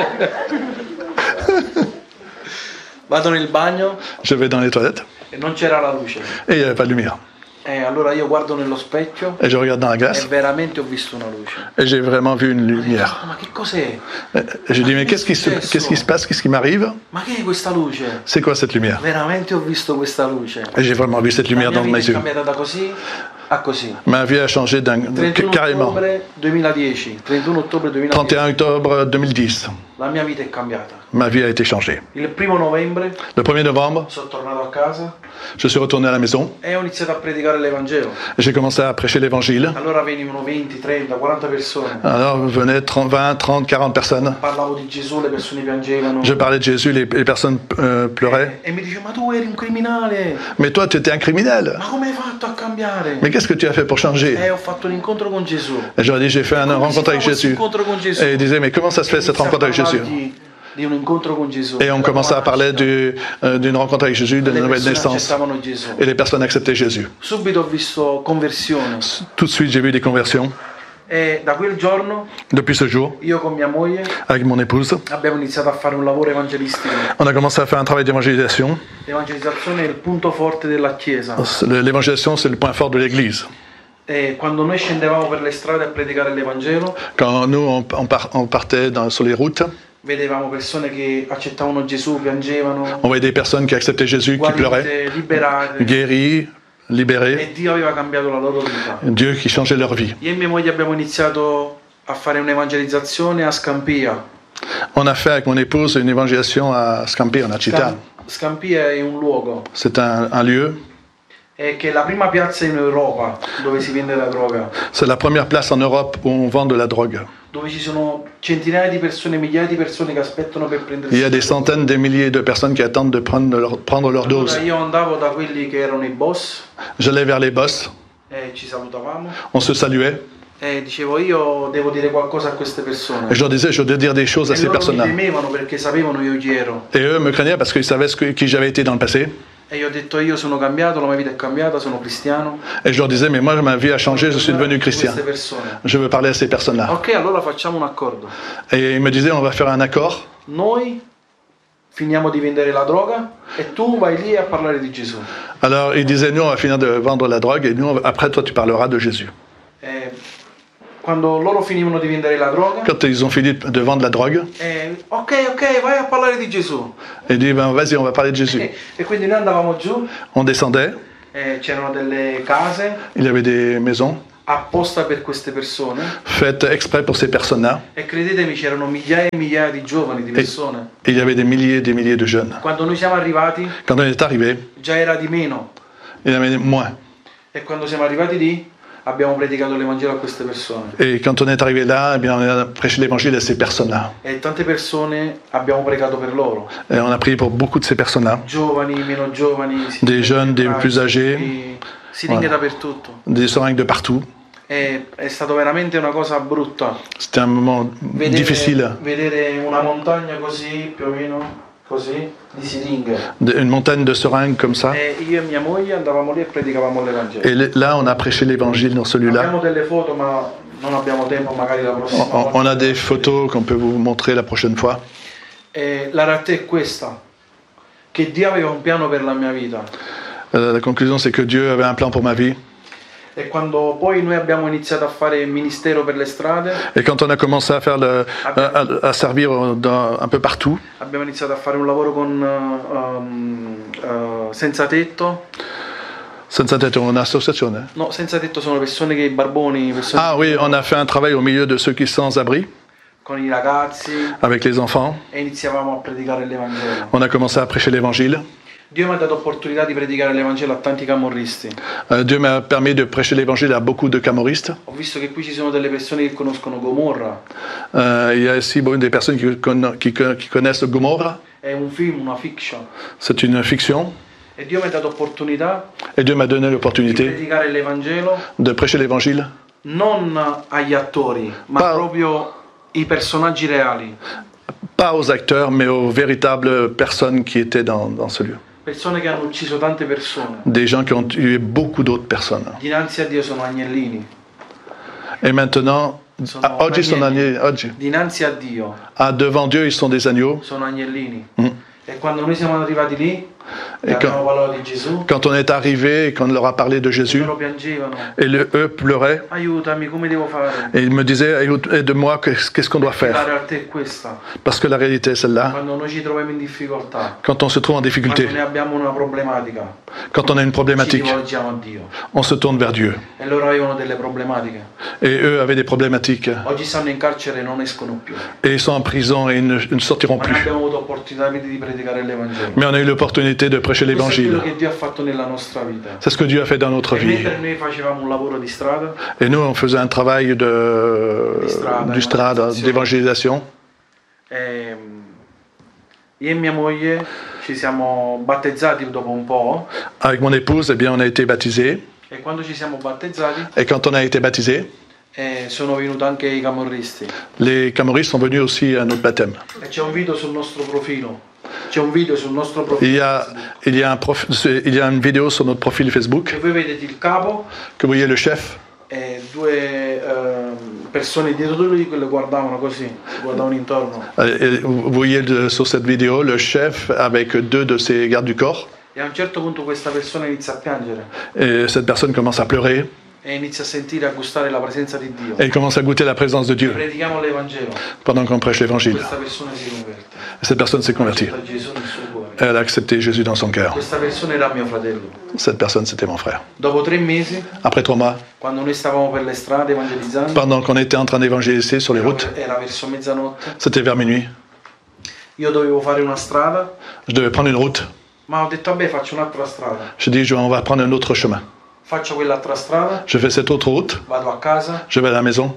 Vado nel bagno Je vais dans les toilettes e non c'era la luce. et il n'y avait pas de lumière. E allora io guardo nello specchio Et je regarde dans la e glace veramente ho visto una luce. et j'ai vraiment vu une lumière. Ma che cos'è? Et j'ai dit, mais qu'est-ce qui se passe, qu'est-ce qui m'arrive? Ma che è questa luce? C'est quoi cette lumière? Veramente ho visto questa luce. Et j'ai vraiment vu cette La lumière mia dans vita mes è yeux. cambiata da così a così. Ma vie a changé 31 carrément. ottobre 2010. 31 ottobre 2010. 31 octobre 2010, La mia vita è cambiata. ma vie a été changée. Il 1 novembre Le 1er novembre, sono tornato a casa je suis retourné à la maison e ho iniziato a predicare l'Evangelo. et j'ai commencé à prêcher l'évangile. Allora venivano 20, 30, 40 persone. Alors venaient 20, 30, 40 personnes. Parlavo di Gesù, le persone piangevano. Je parlais de Jésus, les personnes pleuraient. E mi diceva: ma tu eri un criminale. Mais toi, tu étais un criminel. Ma come hai fatto a cambiare? Mais qu'est-ce que tu as fait pour changer? E ho fatto un incontro con Gesù. Et j'aurais dit, j'ai fait une Come si rencontre fa avec questo Jésus. incontro con Gesù? Et il disait, mais comment ça se fait cette Inizia a rencontre avec Jésus? parlargli di un incontro con Gesù. Et on commençait à parler d'une rencontre avec Jésus, de la Le nouvelle persone naissance. accettavano Gesù. Et les personnes acceptaient Jésus. Subito ho visto conversione. Tout de suite, j'ai vu des conversions. E da quel giorno Depuis ce jour, io con mia moglie avec mon épouse, abbiamo iniziato a fare un lavoro evangelistico. on a commencé à faire un travail d'évangélisation. L'evangelizzazione è il punto forte della Chiesa. L'évangélisation, c'est le point fort de l'Église. E quando noi scendevamo per le strade a predicare l'Evangelo, Quand nous, on partait sur les routes, vedevamo persone che accettavano Gesù, piangevano, on voyait des personnes qui acceptaient Jésus, qui pleuraient, guarite, liberate. guéries, libérées. E Dio aveva cambiato la loro vita. Dieu qui changeait leur vie. Io e mia moglie abbiamo iniziato a fare un'evangelizzazione a Scampia. On a fait avec mon épouse une évangélisation à Scampi, en Città. Scampia è un luogo C'est un lieu. è che è la prima piazza in Europa dove si vende la droga, C'est la première place en Europe où on vend de la drogue. dove ci sono centinaia di persone, migliaia di persone che aspettano per prendere Il y a des centaines, des milliers de personnes qui attendent de prendre leur Allora dose. io andavo da quelli che erano i boss J'allais vers les boss, e ci salutavamo on se saluait, e dicevo io devo dire qualcosa a queste persone. et je leur disais, je dois dire des choses à E ces loro mi personnes-là. temevano perché sapevano io chi ero. Et eux me craignaient parce qu'ils savaient qui j'avais été dans le passé. E io ho detto io sono cambiato, la mia vita è cambiata, sono cristiano. Et je leur disais, mais moi, ma vie a changé, je suis devenu chrétien. Queste persone. Je veux parler à ces personnes-là. Ok, allora facciamo un accordo. Et ils me disaient, on va faire un accord. Noi finiamo di vendere la droga e tu vai lì a parlare di Gesù. Alors, ils disaient, nous, on va finir de vendre la drogue, et nous, après, toi, tu parleras de Jésus. E quando loro finivano di vendere la droga, Quand ils ont fini de vendre la drogue, ok, vai a parlare di Gesù. ils disent, ben, vas-y, on va parler de Jésus. E quindi noi andavamo giù, On descendait, c'erano delle case il y avait des maisons apposta per queste persone faites exprès pour ces personnes-là. e credetemi c'erano migliaia e migliaia di giovani, di persone. Et il y avait des milliers de jeunes. Quando noi siamo arrivati Quand on est arrivé, già era di meno il y en avait moins. e quando siamo arrivati lì abbiamo predicato l'Evangelo a queste persone Et quand on est arrivé là, eh bien, on a prêché l'évangile à ces personnes-là. e tante persone abbiamo pregato per loro, Et on a prié pour beaucoup de ces personnes-là. giovani, meno giovani, Des jeunes, des plus âgés. siringhe Voilà. dappertutto. Des seringues de partout. È stato veramente una cosa brutta C'était un moment difficile. vedere una montagna così, più o meno così, di siringhe. Une montagne de seringues comme ça. E io e mia moglie andavamo lì e predicavamo l'Evangelo. Et là, on a prêché l'évangile dans celui-là. Abbiamo delle foto, ma non abbiamo tempo, magari la prossima volta. On a des photos qu'on peut vous montrer la prochaine fois. E la realtà è questa, che Dio aveva un piano per la mia vita. La conclusion, c'est que Dieu avait un plan pour ma vie. E quando poi noi abbiamo iniziato a fare il ministero per le strade, Et quand on a commencé à faire à servir un peu partout, abbiamo iniziato a fare un lavoro con senza tetto. Senza Tetto, un'association. Hein? No, senza tetto sono persone che barboni, persone Ah oui, on a fait un travail au milieu de ceux qui sont sans abri, con i ragazzi avec les enfants. e iniziavamo a predicare l'Evangelo. On a commencé à prêcher l'évangile. Dio mi ha dato opportunità di predicare l'Evangelo a tanti camorristi. Dieu m'a permis de prêcher l'évangile à beaucoup de camoristes. Ho visto che qui ci sono delle persone che conoscono Gomorra. Il y a aussi des personnes qui connaissent Gomorra. È un film, una fiction. C'est une fiction. E Dio mi ha dato opportunità Et Dieu m'a donné di l'opportunité predicare l'Evangelo de prêcher l'évangile, non agli attori, ma Pa- proprio i personaggi reali. pas aux acteurs, mais aux véritables personnes qui étaient dans ce lieu. Persone che hanno ucciso tante persone. Des gens qui ont tué beaucoup d'autres personnes. Dinanzi a Dio sono agnellini. Et maintenant, oggi sono oggi. Dinanzi a Dio Devant Dieu, ils sont des agneaux. sono agnellini. Mm. E quando noi siamo arrivati lì, E abbiamo parlato di Gesù, Quand on est arrivé et qu'on leur a parlé de Jésus, loro piangevano. et eux pleuraient, Aiutami, come devo fare? et ils me disaient, aide-moi, qu'est-ce qu'on doit La faire? realtà è questa. Parce que la réalité est celle-là. Quando noi ci troviamo in difficoltà, Quand on se trouve en difficulté, quando ne abbiamo una problematica, quand on a une ci problématique, rivolgiamo a Dio. on se tourne vers Dieu. E loro avevano delle problematiche. Et eux avaient des problématiques. Oggi stanno in carcere e non escono più. Et ils sont en prison et ils ne sortiront Ma noi plus. abbiamo avuto opportunità di predicare l'Evangelo. Mais on a eu l'opportunité de prêcher Questo è quello l'évangile. che Dio ha fatto nella nostra vita. C'est ce que Dieu a fait dans notre E vie. mentre noi facevamo un lavoro di strada, Et nous, on faisait un travail Di strada, d'évangélisation. Io e mia moglie ci siamo battezzati dopo un po'. Avec mon épouse, eh bien, on a été baptisés. E quando ci siamo battezzati Et quand on a été baptisés, sono venuti anche i camorristi. les camoristes sont venus aussi à notre baptême. E c'è un video sul nostro profilo. C'è un video sul nostro profilo. Il y a une vidéo sur notre profil Facebook E voi vedete il capo que vous voyez le chef e due persone dietro di lui che lo guardavano così, guardavano intorno. Et vous voyez sur cette vidéo le chef avec deux de ses gardes du corps. E a un certo punto questa persona inizia a piangere Et cette personne commence à pleurer e inizia a sentire, a gustare la presenza di Dio. et il commence à goûter la présence de Dieu Predichiamo l'Evangelo. pendant qu'on prêche l'évangile. Questa persona si converte. Cette personne s'est convertie. Da Gesù nel suo cuore. Elle a accepté Jésus dans son cœur. Questa persona era mio fratello. Cette personne, c'était mon frère. Dopo 3 mesi, Après 3 mois, quando noi stavamo per le strade evangelizzando, pendant qu'on était en train d'évangéliser sur les routes, era verso mezzanotte, c'était vers minuit, io dovevo fare una strada, je devais prendre une route. Ma ho detto, vabbè, faccio un'altra strada. Je dis, on va prendre un autre chemin. Faccio quell'altra strada, Je fais cette autre route, vado a casa je vais à la maison.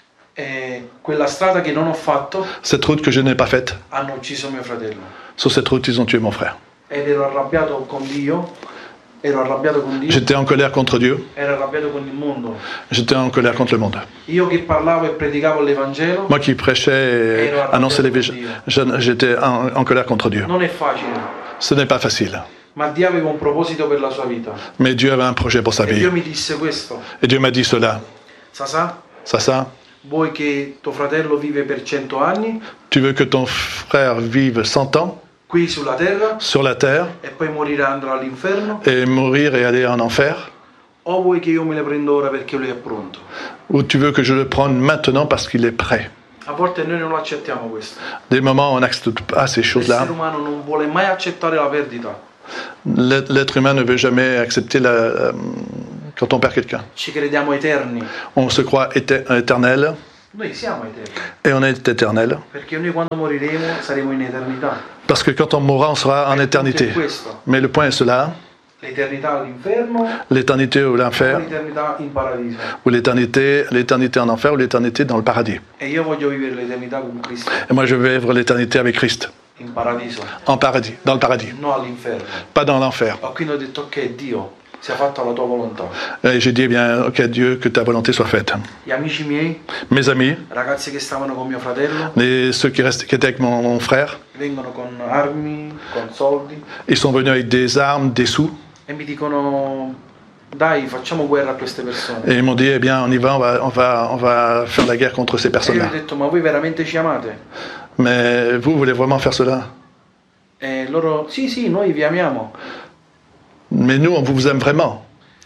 e quella strada che non ho fatto Cette route que je n'ai pas faite, hanno ucciso mio fratello. sur cette route, ils ont tué mon frère. Ed ero arrabbiato con Dio, J'étais en colère contre Dieu, ero arrabbiato con il mondo. j'étais en colère contre le monde. Io che parlavo e predicavo l'Evangelo, Moi qui prêchais et annonçais l'évangile, j'étais en colère contre Dieu. non è facile, Ce n'est pas facile. ma Dio aveva un proposito per la sua vita. Mais Dieu avait un projet pour sa E vie. Dio mi disse questo: Et Dieu m'a dit cela. Sasà, Ça, vuoi che tuo fratello vive per 100 anni tu veux que ton frère vive 100 ans qui sulla terra sur la terre e poi morirà e andrà all'inferno? et mourir et aller en enfer? O vuoi che io me le prendo ora perché lui è pronto? Ou tu veux que je le prenne maintenant parce qu'il est prêt? A volte noi non lo accettiamo questo. Des moments où on n'accepte pas ces choses-là. L'essere umano non vuole mai accettare la perdita. L'être humain ne veut jamais accepter quand on perd quelqu'un. Ci crediamo eterni. On se croit éternel Noi siamo eterni. et on est éternel. Perché noi quando moriremo saremo in eternità. Parce que quand on mourra, on sera en Il éternité. punto è questo. Mais le point est cela, L'eternità all'inferno l'éternité ou o l'enfer, l'eternità in paradiso. ou l'éternité en enfer ou l'éternité dans le paradis. E io voglio vivere l'eternità con Cristo. Et moi, je vais vivre l'éternité avec Christ, In paradiso. en paradis, dans le paradis, Non all'inferno. pas dans l'enfer. Ho quindi ho detto ok Dio, sia fatta la tua volontà. Et j'ai dit, eh bien, ok Dieu, que ta volonté soit faite. Gli amici miei, Mes amis, ragazzi che stavano con mio fratello, ceux qui étaient avec mon frère, vengono con armi, con soldi ils sont venus avec des armes, des sous, e mi dicono dai facciamo guerra a queste persone. et ils m'ont dit, eh bien, on y va, on va faire la guerre contre ces E io personnes-là. ho detto ma voi veramente ci amate? Mais vous voulez vraiment faire cela? E loro sì, noi vi amiamo. Mais nous, on vous aime vraiment.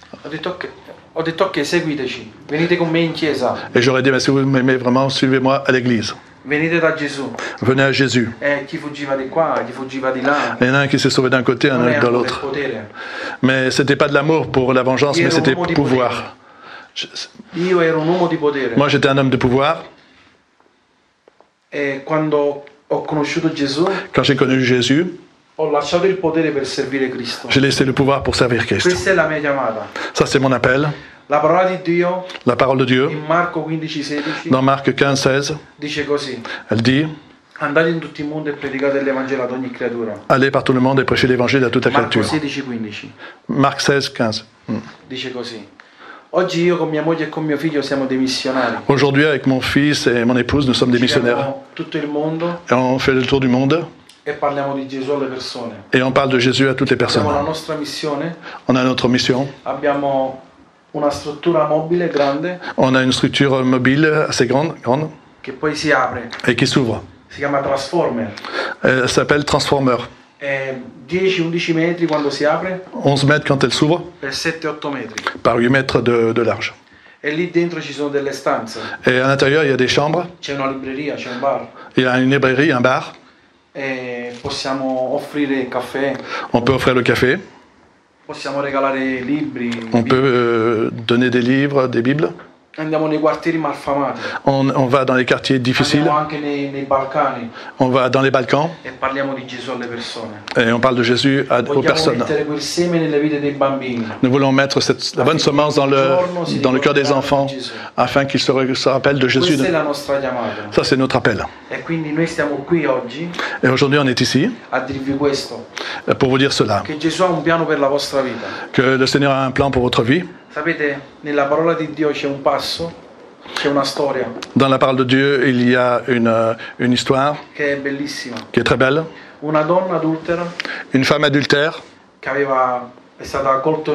Ho detto ok, seguiteci, venite con me in chiesa, Et j'aurais dit, mais si vous m'aimez vraiment, suivez-moi à l'église. venite da Gesù. Venez à Jésus. E chi fuggiva di qua, chi fuggiva di là. Il y en a un qui s'est sauvé d'un côté, un Non è autre de amore, è l'autre. potere. Mais c'était pas de l'amour pour la vengeance, mais c'était pouvoir. Io ero un uomo di potere. Moi, j'étais un homme de pouvoir. E quando ho conosciuto Gesù, Quand j'ai connu Jésus, ho lasciato il potere per servire Cristo. j'ai laissé le pouvoir pour servir Christ. Questa è la mia chiamata. Ça, c'est mon appel. La parola di Dio La parole de Dieu, in Marco 15,16 dans Marc 15, 16, dice così: elle dit, andate in tutto il mondo e predicate l'Evangelo ad ogni creatura. allez par tout le monde et prêchez l'évangile à toute la Marco créature. 16,15 Marc 16, 15. dice così: oggi io con mia moglie e con mio figlio siamo dei missionari. Aujourd'hui, avec mon fils et mon épouse, nous sommes des missionnaires. Giriamo tutto il mondo Et on fait le tour du monde e parliamo di Gesù alle persone. et on parle de Jésus à toutes les personnes. Abbiamo la nostra missione, On a notre mission. abbiamo una struttura mobile grande On a une structure mobile assez grande che poi si apre, et qui s'ouvre. si chiama Transformer. Elle s'appelle Transformer. È 10-11 metri quando si apre 11 mètres quand elle s'ouvre, per 7-8 metri. par 8 mètres de large. E lì dentro ci sono delle stanze, Et à l'intérieur, il y a des chambres, c'è una libreria, c'è un bar il y a une librairie, un bar. e possiamo offrire caffè, On peut offrir le café, possiamo regalare libri, on peut donner des livres, des bibles. andiamo nei quartieri malfamati, On va dans les quartiers difficiles, andiamo anche nei Balcani on va dans les Balkans e parliamo di Gesù alle persone. et on parle de Jésus aux Vogliamo personnes. mettere quel seme nelle vite dei bambini. Nous voulons mettre la bonne semence dans le cœur des enfants afin qu'ils se rappellent de Jésus. Questa è la nostra chiamata. Ça, c'est notre appel. E quindi noi stiamo qui oggi Et aujourd'hui, on est ici a dirvi questo, pour vous dire cela, che Gesù ha un piano per la vostra vita. que le Seigneur a un plan pour votre vie. Sapete, nella parola di Dio c'è un passo, c'è una storia Dans la parole de Dieu, il y a une histoire che è bellissima. qui est très belle. Una donna adultera Une femme adultère che è stata colta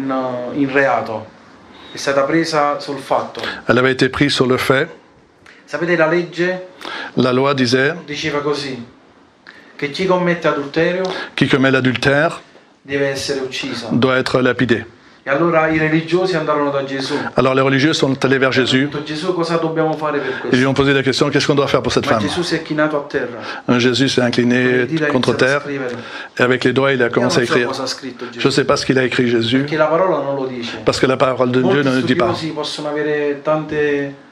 in reato, è stata presa sul fatto. elle avait été prise sur le fait. Sapete, la legge La loi disait, diceva così, che chi commette adulterio qui commet l'adultère deve essere ucciso. doit être lapidé. E allora i religiosi andarono da Gesù. Alors les religieux sont allés vers Jésus Hanno detto, Gesù, cosa dobbiamo fare per et lui questo? ont posé la question, qu'est-ce qu'on doit faire pour cette Ma femme? Gesù si è chinato a terra. Jésus s'est incliné Il ha contre iniziato a terre scrivere. et avec les doigts, il a Io commencé à non so écrire. cosa ha scritto Je ne Gesù, sais pas ce qu'il a écrit Jésus, perché la parola non lo dice. parce que la parole de Dieu Molti ne le dit pas. studiosi possono avere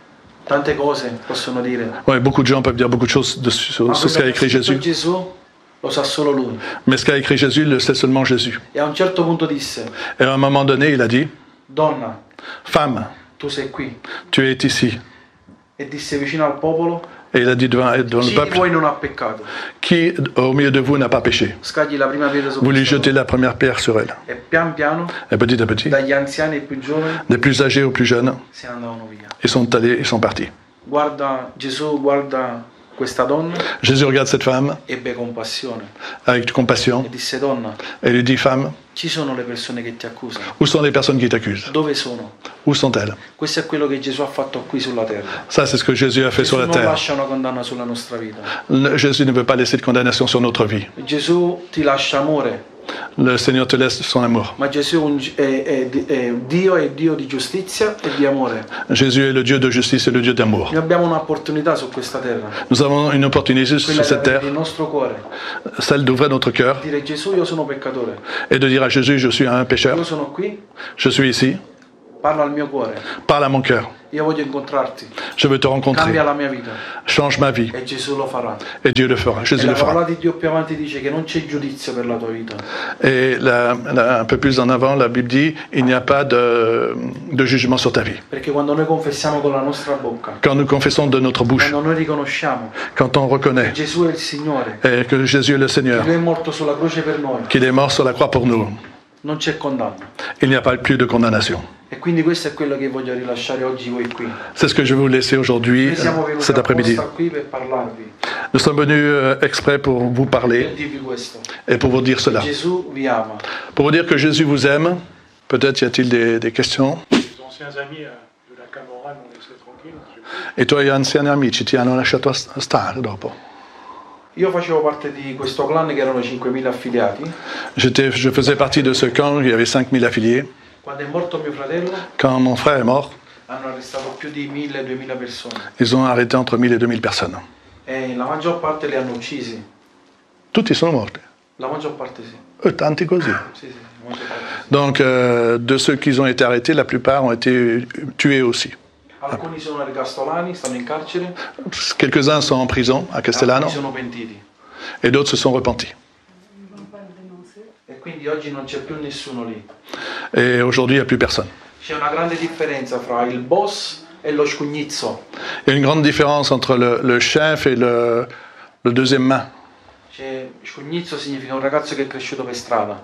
tante cose, possono dire. Ouais, beaucoup de gens peuvent dire beaucoup de choses sur Ma ce quello qu'a che ha écrit scritto Jésus. Gesù lo sa solo lui. Mais ce qu'a écrit Jésus, le sait seulement Jésus. E a un certo punto disse, Et à un moment donné, il a dit, donna, femme, tu sei qui. tu es ici. E disse vicino al popolo, Et il a dit devant le chi di peuple, voi non ha peccato? qui au milieu de vous n'a pas péché? Scagli la prima pietra su Vous lui questa jetez donna. la première pierre sur elle. E pian piano, Et petit à petit, dagli anziani ai più giovani, des plus âgés aux plus jeunes, se ne andavano via. ils sont allés, ils sont partis. Guarda, Gesù guarda questa donna, Jésus regarde cette femme ebbe compassione avec compassion e disse, donna, et lui dit, femme, ci sono le persone che ti accusano. où sont les personnes qui t'accusent? Dove sono? Où sont-elles? Questo è quello che Gesù ha fatto qui sulla terra. Ça, c'est ce que Jésus a fait Gesù sur la non terre. lascia una condanna sulla nostra vita. Jésus ne veut pas laisser de condamnation sur notre vie. Gesù ti lascia amore, Le Seigneur te laisse son amour. ma Gesù è Dio di giustizia e di amore. Jésus est le Dieu de justice et le Dieu d'amour. Noi abbiamo un'opportunità su questa terra, Nous avons une opportunité quella sur di cette avere terre, il nostro cuore, celle d'ouvrir notre cœur dire Gesù io sono peccatore, et de dire à Jésus, je suis un pécheur, io sono qui, je suis ici, parlo al mio cuore, parle à mon cœur, io voglio incontrarti, je veux te rencontrer, cambia la mia vita change ma vie, e Gesù lo farà. et Dieu le fera, E Jésus la le parola fera. di Dio più avanti dice che non c'è giudizio per la tua vita. Et un peu plus en avant, la Bible dit, il n'y a pas de jugement sur ta vie. Perché quando noi confessiamo con la nostra bocca, Quand nous confessons de notre bouche, quando noi riconosciamo quand on che reconnaît Gesù è il Signore, et que Jésus est le che Seigneur, Lui è morto sulla croce per noi, qu'il est mort sur la croix pour nous, non c'è condanna. il n'y a pas plus de condamnation. E quindi questo è quello che voglio rilasciare oggi voi qui. C'est ce que je vais vous laisser aujourd'hui, Noi siamo venuti cet après-midi. apposta qui per parlarvi, Nous sommes venus exprès pour vous per parler dirvi questo. et pour vous dire cela. Gesù vi ama. Pour vous dire que Jésus vous aime. Peut-être y a-t-il des questions. Les anciens amis de la Camorra m'ont laissé tranquille. I tuoi anziani amici ti hanno lasciato stare dopo. Io facevo parte di questo clan che erano 5.000 affiliati. Je faisais partie de ce camp, il y avait 5000 affiliés. Quando è morto mio fratello, Quand mon frère est mort, hanno arrestato più di 1.000-2.000 persone. ils ont arrêté entre 1000 et 2000 personnes. E la maggior parte li hanno uccisi. Tutti sono morti. La maggior parte sì. Tanti così. Sì, la maggior parte sì. Donc, de ceux qui ont été arrêtés, la plupart ont été tués aussi. Alcuni sono ergastolani, stanno in carcere, Quelques-uns sont en prison à Castellano alcuni sono pentiti. et d'autres se sont repentis. E quindi oggi non c'è più nessuno lì. Et aujourd'hui, il n'y a plus personne. C'è una grande differenza fra il boss e lo scugnizzo. Il y a une grande différence entre le chef et le deuxième main. Scugnizzo significa un ragazzo che è cresciuto per strada.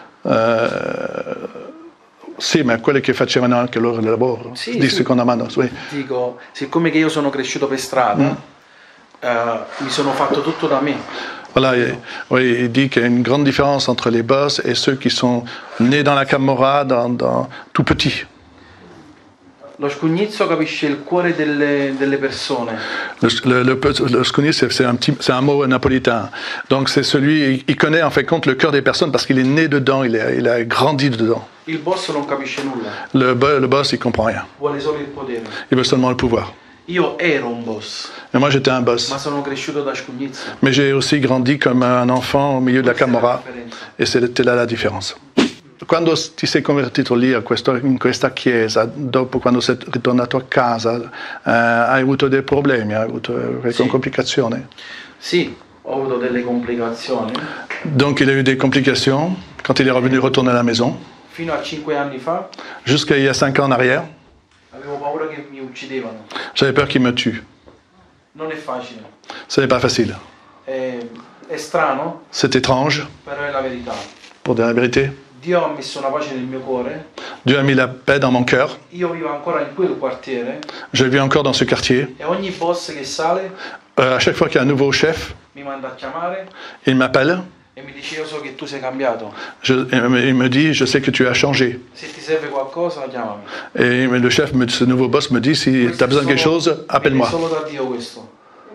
Sì, ma quelli che facevano anche loro il lavoro, Sì, di sì. seconda mano. Sì. Dico, siccome che io sono cresciuto per strada, mi sono fatto tutto da me. Voilà, oui, il dit qu'il y a une grande différence entre les boss et ceux qui sont nés dans la Camorra, tout petits. Lo scugnizzo capisce il cuore delle persone. Le scogni, c'est un mot napolitain. Donc c'est celui, il connaît en fait compte le cœur des personnes parce qu'il est né dedans, il a grandi dedans. Il boss non capisce nulla, Le boss, il comprend rien. vuole solo il potere. Il veut seulement le pouvoir. Io ero un boss, Et moi, j'étais un boss. ma sono cresciuto da scugnizzo. Mais j'ai aussi grandi comme un enfant au milieu de la Questa è la Camorra. differenza. E c'était là la differenza. Quando ti sei convertito lì in questa chiesa, dopo quando sei ritornato a casa, hai avuto dei problemi, hai avuto qualche complicazione? Sì, ho avuto delle complicazioni. Donc il a eu des complications quand il est retourné à la maison. Fino a 5 anni fa Jusqu'à il y a 5 ans en arrière, avevo paura che mi uccidevano. j'avais peur qu'il me tue. Non è facile, Ce n'est pas facile. è strano, C'est étrange, però è la verità. pour dire la vérité. Dio ha messo una pace nel mio cuore. Dieu a mis la paix dans mon cœur. Io vivo ancora in quel quartiere Je vis encore dans ce quartier. e ogni boss che sale À chaque fois qu'il y a un nouveau chef, mi manda a chiamare il m'appelle. e mi dice io so che tu sei cambiato. Il me dit, je sais que tu as changé. Se ti serve qualcosa chiamami. Et le chef, ce nouveau boss me dit, si tu as besoin de quelque chose, appelle-moi. È solo da Dio questo.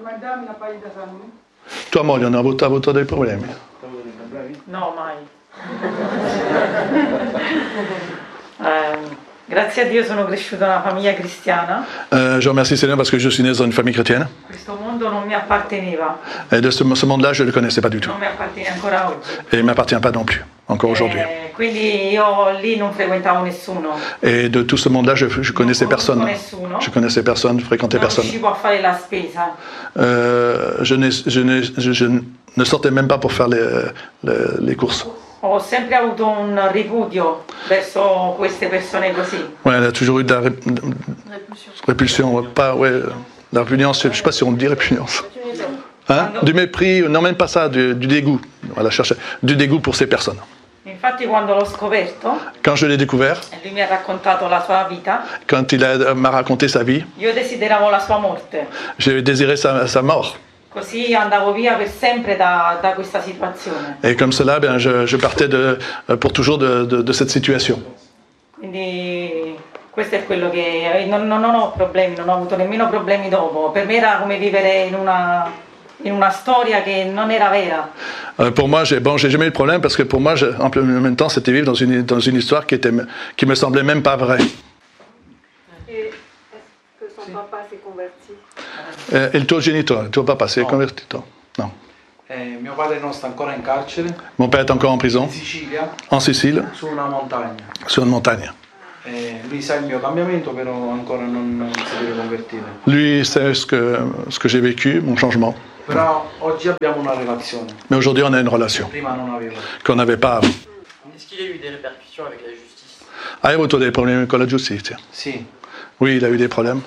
Tua moglie non ha avuto dei problemi? No, mai. Grazie a Dio sono cresciuta in una famiglia cristiana. Je remercie Seigneur parce que je suis né dans une famille chrétienne. Questo mondo non mi apparteneva, Et de ce monde-là, je ne le connaissais pas du tout. non mi appartiene ancora oggi. Et il ne m'appartient pas non plus, encore aujourd'hui. Quindi io lì non frequentavo nessuno. Et de tout ce monde-là, je connaissais Non conosco personne. nessuno. Je connaissais personne, fréquentais Non personne. riuscivo a fare la spesa. Je ne sortait même pas pour faire les courses. Ho sempre avuto un ripudio verso queste persone così. Ouais, elle a toujours eu de la répulsion. Pas, ouais, la répugnance, je ne sais pas si on dit répugnance. Hein? Du mépris, non même pas ça, du dégoût. Voilà, chercher du dégoût pour ces personnes. Infatti quando l'ho scoperto, Quand je l'ai découvert, e lui mi ha raccontato la sua vita, quand m'a raconté sa vie, io desideravo la sua morte. j'ai désiré sa mort. Così andavo via per sempre da questa situazione. Et comme cela, ben, je partais pour toujours de cette situation. Quindi questo è quello che non ho problemi, non ho avuto nemmeno problemi dopo. Per me era come vivere in una storia che non era vera. Pour moi, j'ai jamais eu de problème parce que pour moi, en même temps, c'était vivre dans une histoire qui me semblait même pas vraie. Et est-ce que son papa s'est converti? Il tuo genitore, il tuo papà si è convertito? No. Mio padre non sta ancora in carcere, Mon père est encore en prison, in Sicilia, en Sicile, su una montagna. sur une montagne. Lui sa il mio cambiamento, però ancora non si deve convertire. Lui sait ce que j'ai vécu, mon changement. Però oggi abbiamo una relazione, Mais aujourd'hui, on a une relation prima non aveva. qu'on n'avait pas avant. Est-ce qu'il a eu des répercussions avec la justice? Hai avuto dei problemi con la giustizia? Sì, Oui, il a eu des problèmes.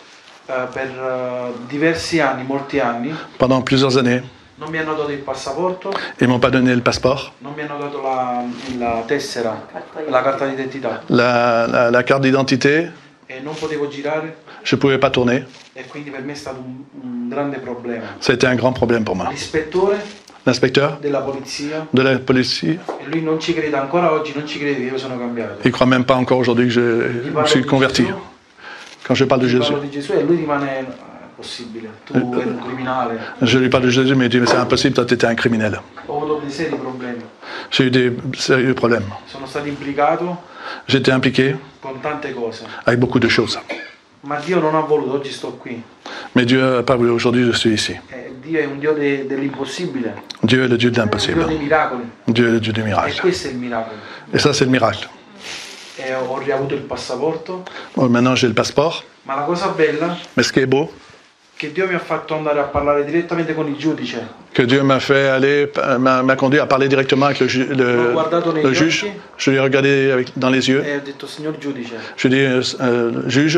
per diversi anni, molti anni, Pendant plusieurs années, non mi hanno dato il passaporto, ils m'ont pas donné le passeport, non mi hanno dato la tessera, la carta d'identità la carte d'identité, e non potevo girare je pouvais pas tourner. e quindi per me è stato un grande problema. Ça a été un grand problème pour moi. L'ispettore L'inspecteur della polizia, de la police, e lui non ci crede ancora oggi, non ci crede che io sono cambiato. il croit même pas encore aujourd'hui que je suis converti. Quand je parle de Jésus, Parlo di Gesù e lui rimane possibile, tu eri un criminale. je lui parle de Jésus, mais il dit mais c'est impossible, toi tu étais un criminel. Ho avuto dei seri problemi, J'ai eu des sérieux problèmes. sono stato implicato J'étais impliqué con tante cose, avec beaucoup de choses. ma Dio non ha voluto, oggi sto qui. Mais Dieu n'a pas voulu, aujourd'hui je suis ici. Dio è un Dio dell'impossibile, Dieu est le Dieu de un Dio l'impossible. dei miracoli, Dieu est le Dieu du e miracle. questo è il miracolo. Et ça c'est le miracle. E ho riavuto il passaporto, Bon, maintenant j'ai le passeport. ma la cosa bella Mais ce qui est beau, è che Dio mi ha fatto andare a parlare direttamente con il giudice. que Dieu m'a fait aller, m'a conduit à parler directement avec L'ho guardato negli le juge. occhi Je lui ai regardé dans les yeux. e ho detto, signor giudice, Je lui ai dit, juge,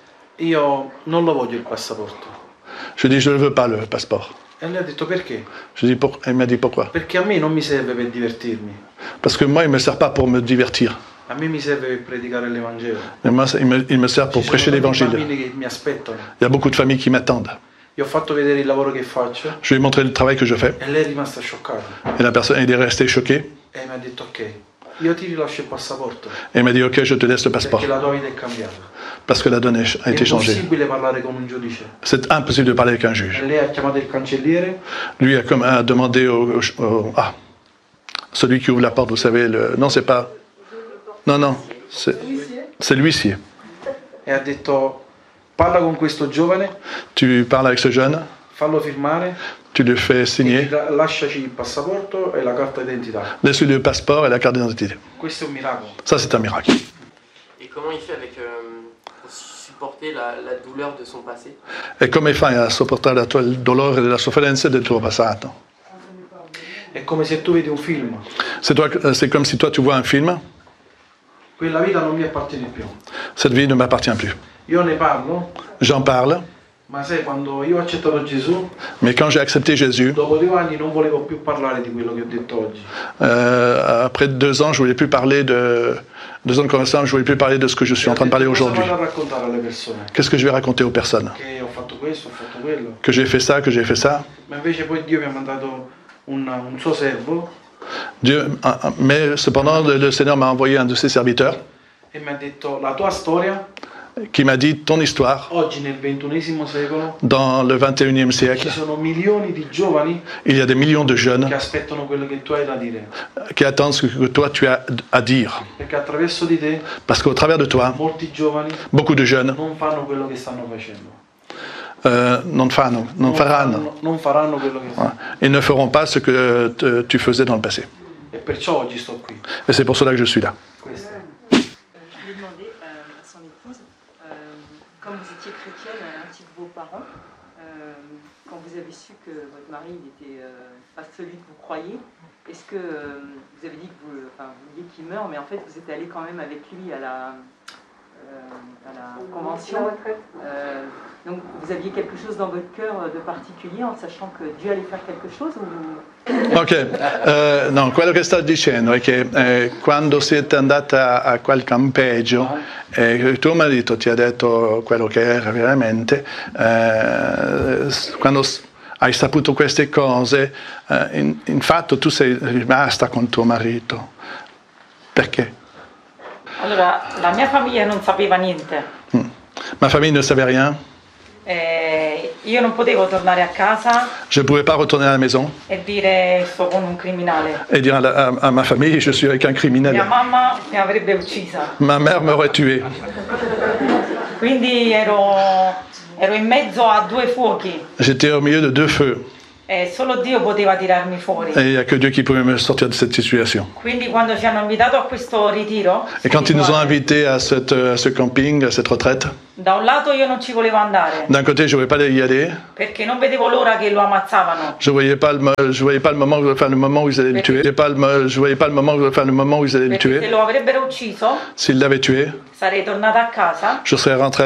io non lo voglio il passaporto. je lui ai dit, je ne veux pas le passeport. E lui ha detto perché? Je lui ai dit, il m'a dit pourquoi? Perché a me non mi serve per divertirmi, Parce que moi, il ne me sert pas pour me divertir. a me mi serve per predicare l'Evangelo. Mais moi, il me sert pour Ci prêcher sono tanti l'évangile. bambini che mi aspettano. Il y a beaucoup de familles qui m'attendent. Gli ho fatto vedere il lavoro che faccio Je lui ai montré le travail que je fais. e lei è rimasta scioccata Et la personne, il est resté choqué. e mi ha detto ok, io ti rilascio il passaporto Et il m'a dit, ok, je te laisse le passeport. perché la tua vita è cambiata. Parce que la donne a È été changée. impossibile parlare con un giudice. C'est impossible de parler avec un juge. E lei ha chiamato il cancelliere Lui a demandé celui qui ouvre la porte, vous savez, non, c'est pas. Non, c'est l'huissier. e ha detto parla con questo giovane, Tu parles avec ce jeune, fallo firmare tu le fais e signer, lasciaci il passaporto e la carta d'identità. laisse-lui le passeport et la carte d'identité. Questo è un miracolo. Ça, c'est un miracle. Et comment il fait pour supporter la douleur de son passé? E come fai a sopportare il dolore e la sofferenza del tuo passato? È come se tu vedi un film, C'est comme si toi, tu vois un film, quella vita non mi appartiene più. cette vie ne m'appartient plus. Io ne parlo, J'en parle, ma sai, quando io ho accettato Gesù, mais quand j'ai accepté Jésus, dopo 2 anni non volevo più parlare di quello che ho detto oggi. après 2 ans, je voulais plus parler de 2 ans de conversation, je voulais plus parler de ce que je suis en train de parler aujourd'hui. Cosa vado a raccontare alle persone? Qu'est-ce que je vais raconter aux personnes? Che ho fatto questo, ho fatto quello. Que j'ai fait ça, que j'ai fait ça. Ma invece poi Dio mi ha mandato un suo servo Mais cependant, le Seigneur m'a envoyé un de ses serviteurs e mi ha detto la tua storia qui m'a dit ton histoire oggi nel XXI secolo dans le 21e ci siècle. sono milioni di giovani Il y a des millions de jeunes che aspettano quello che tu hai da dire, qui attendent ce que toi tu as à dire. perché attraverso di te Parce qu'au travers de toi, molti giovani beaucoup de jeunes non fanno quello che stanno facendo, non faranno quello che fanno. ils ne feront pas ce que tu faisais dans le passé. E perciò oggi sto qui. Et c'est pour cela que je suis là. Questo. Je lui ai demandé à son épouse, comme vous étiez chrétienne, un petit de vos parents, quand vous avez su que votre mari n'était pas celui que vous croyez. Est-ce que vous avez dit que vous vouliez qu'il meure, mais en fait vous êtes allé quand même avec lui à la convention. Donc vous aviez quelque chose dans votre cœur de particulier en sachant que Dio allait faire quelque chose ou... Ok, no, quello che sto dicendo è che quando siete andata a quel campeggio tuo marito ti ha detto quello che era veramente, quando hai saputo queste cose, in fatto tu sei rimasta con tuo marito. Perché? Allora, la mia famiglia non sapeva niente. Ma famille ne savait rien. Io non potevo tornare a casa Je ne pouvais pas retourner à la maison e dire sto con un criminale. et dire à ma famille je suis avec un criminel. Mia mamma mi avrebbe uccisa. Ma mère m'aurait tué. Quindi ero in mezzo a due fuochi J'étais au milieu de deux feux e solo Dio poteva tirarmi fuori. et il n'y a que Dieu qui pouvait me sortir de cette situation. Quindi quando ci hanno invitato a questo ritiro, Et quand ils nous ont invités à ce camping, à cette retraite, da un lato io non ci volevo andare d'un côté je ne voulais pas y aller, perché non vedevo l'ora che lo ammazzavano. je voyais pas le moment où ils allaient le tuer. Je voyais pas le moment où ils allaient le Perché se tuer. lo avrebbero ucciso S'ils l'avaient tué, sarei tornata a casa je serais rentré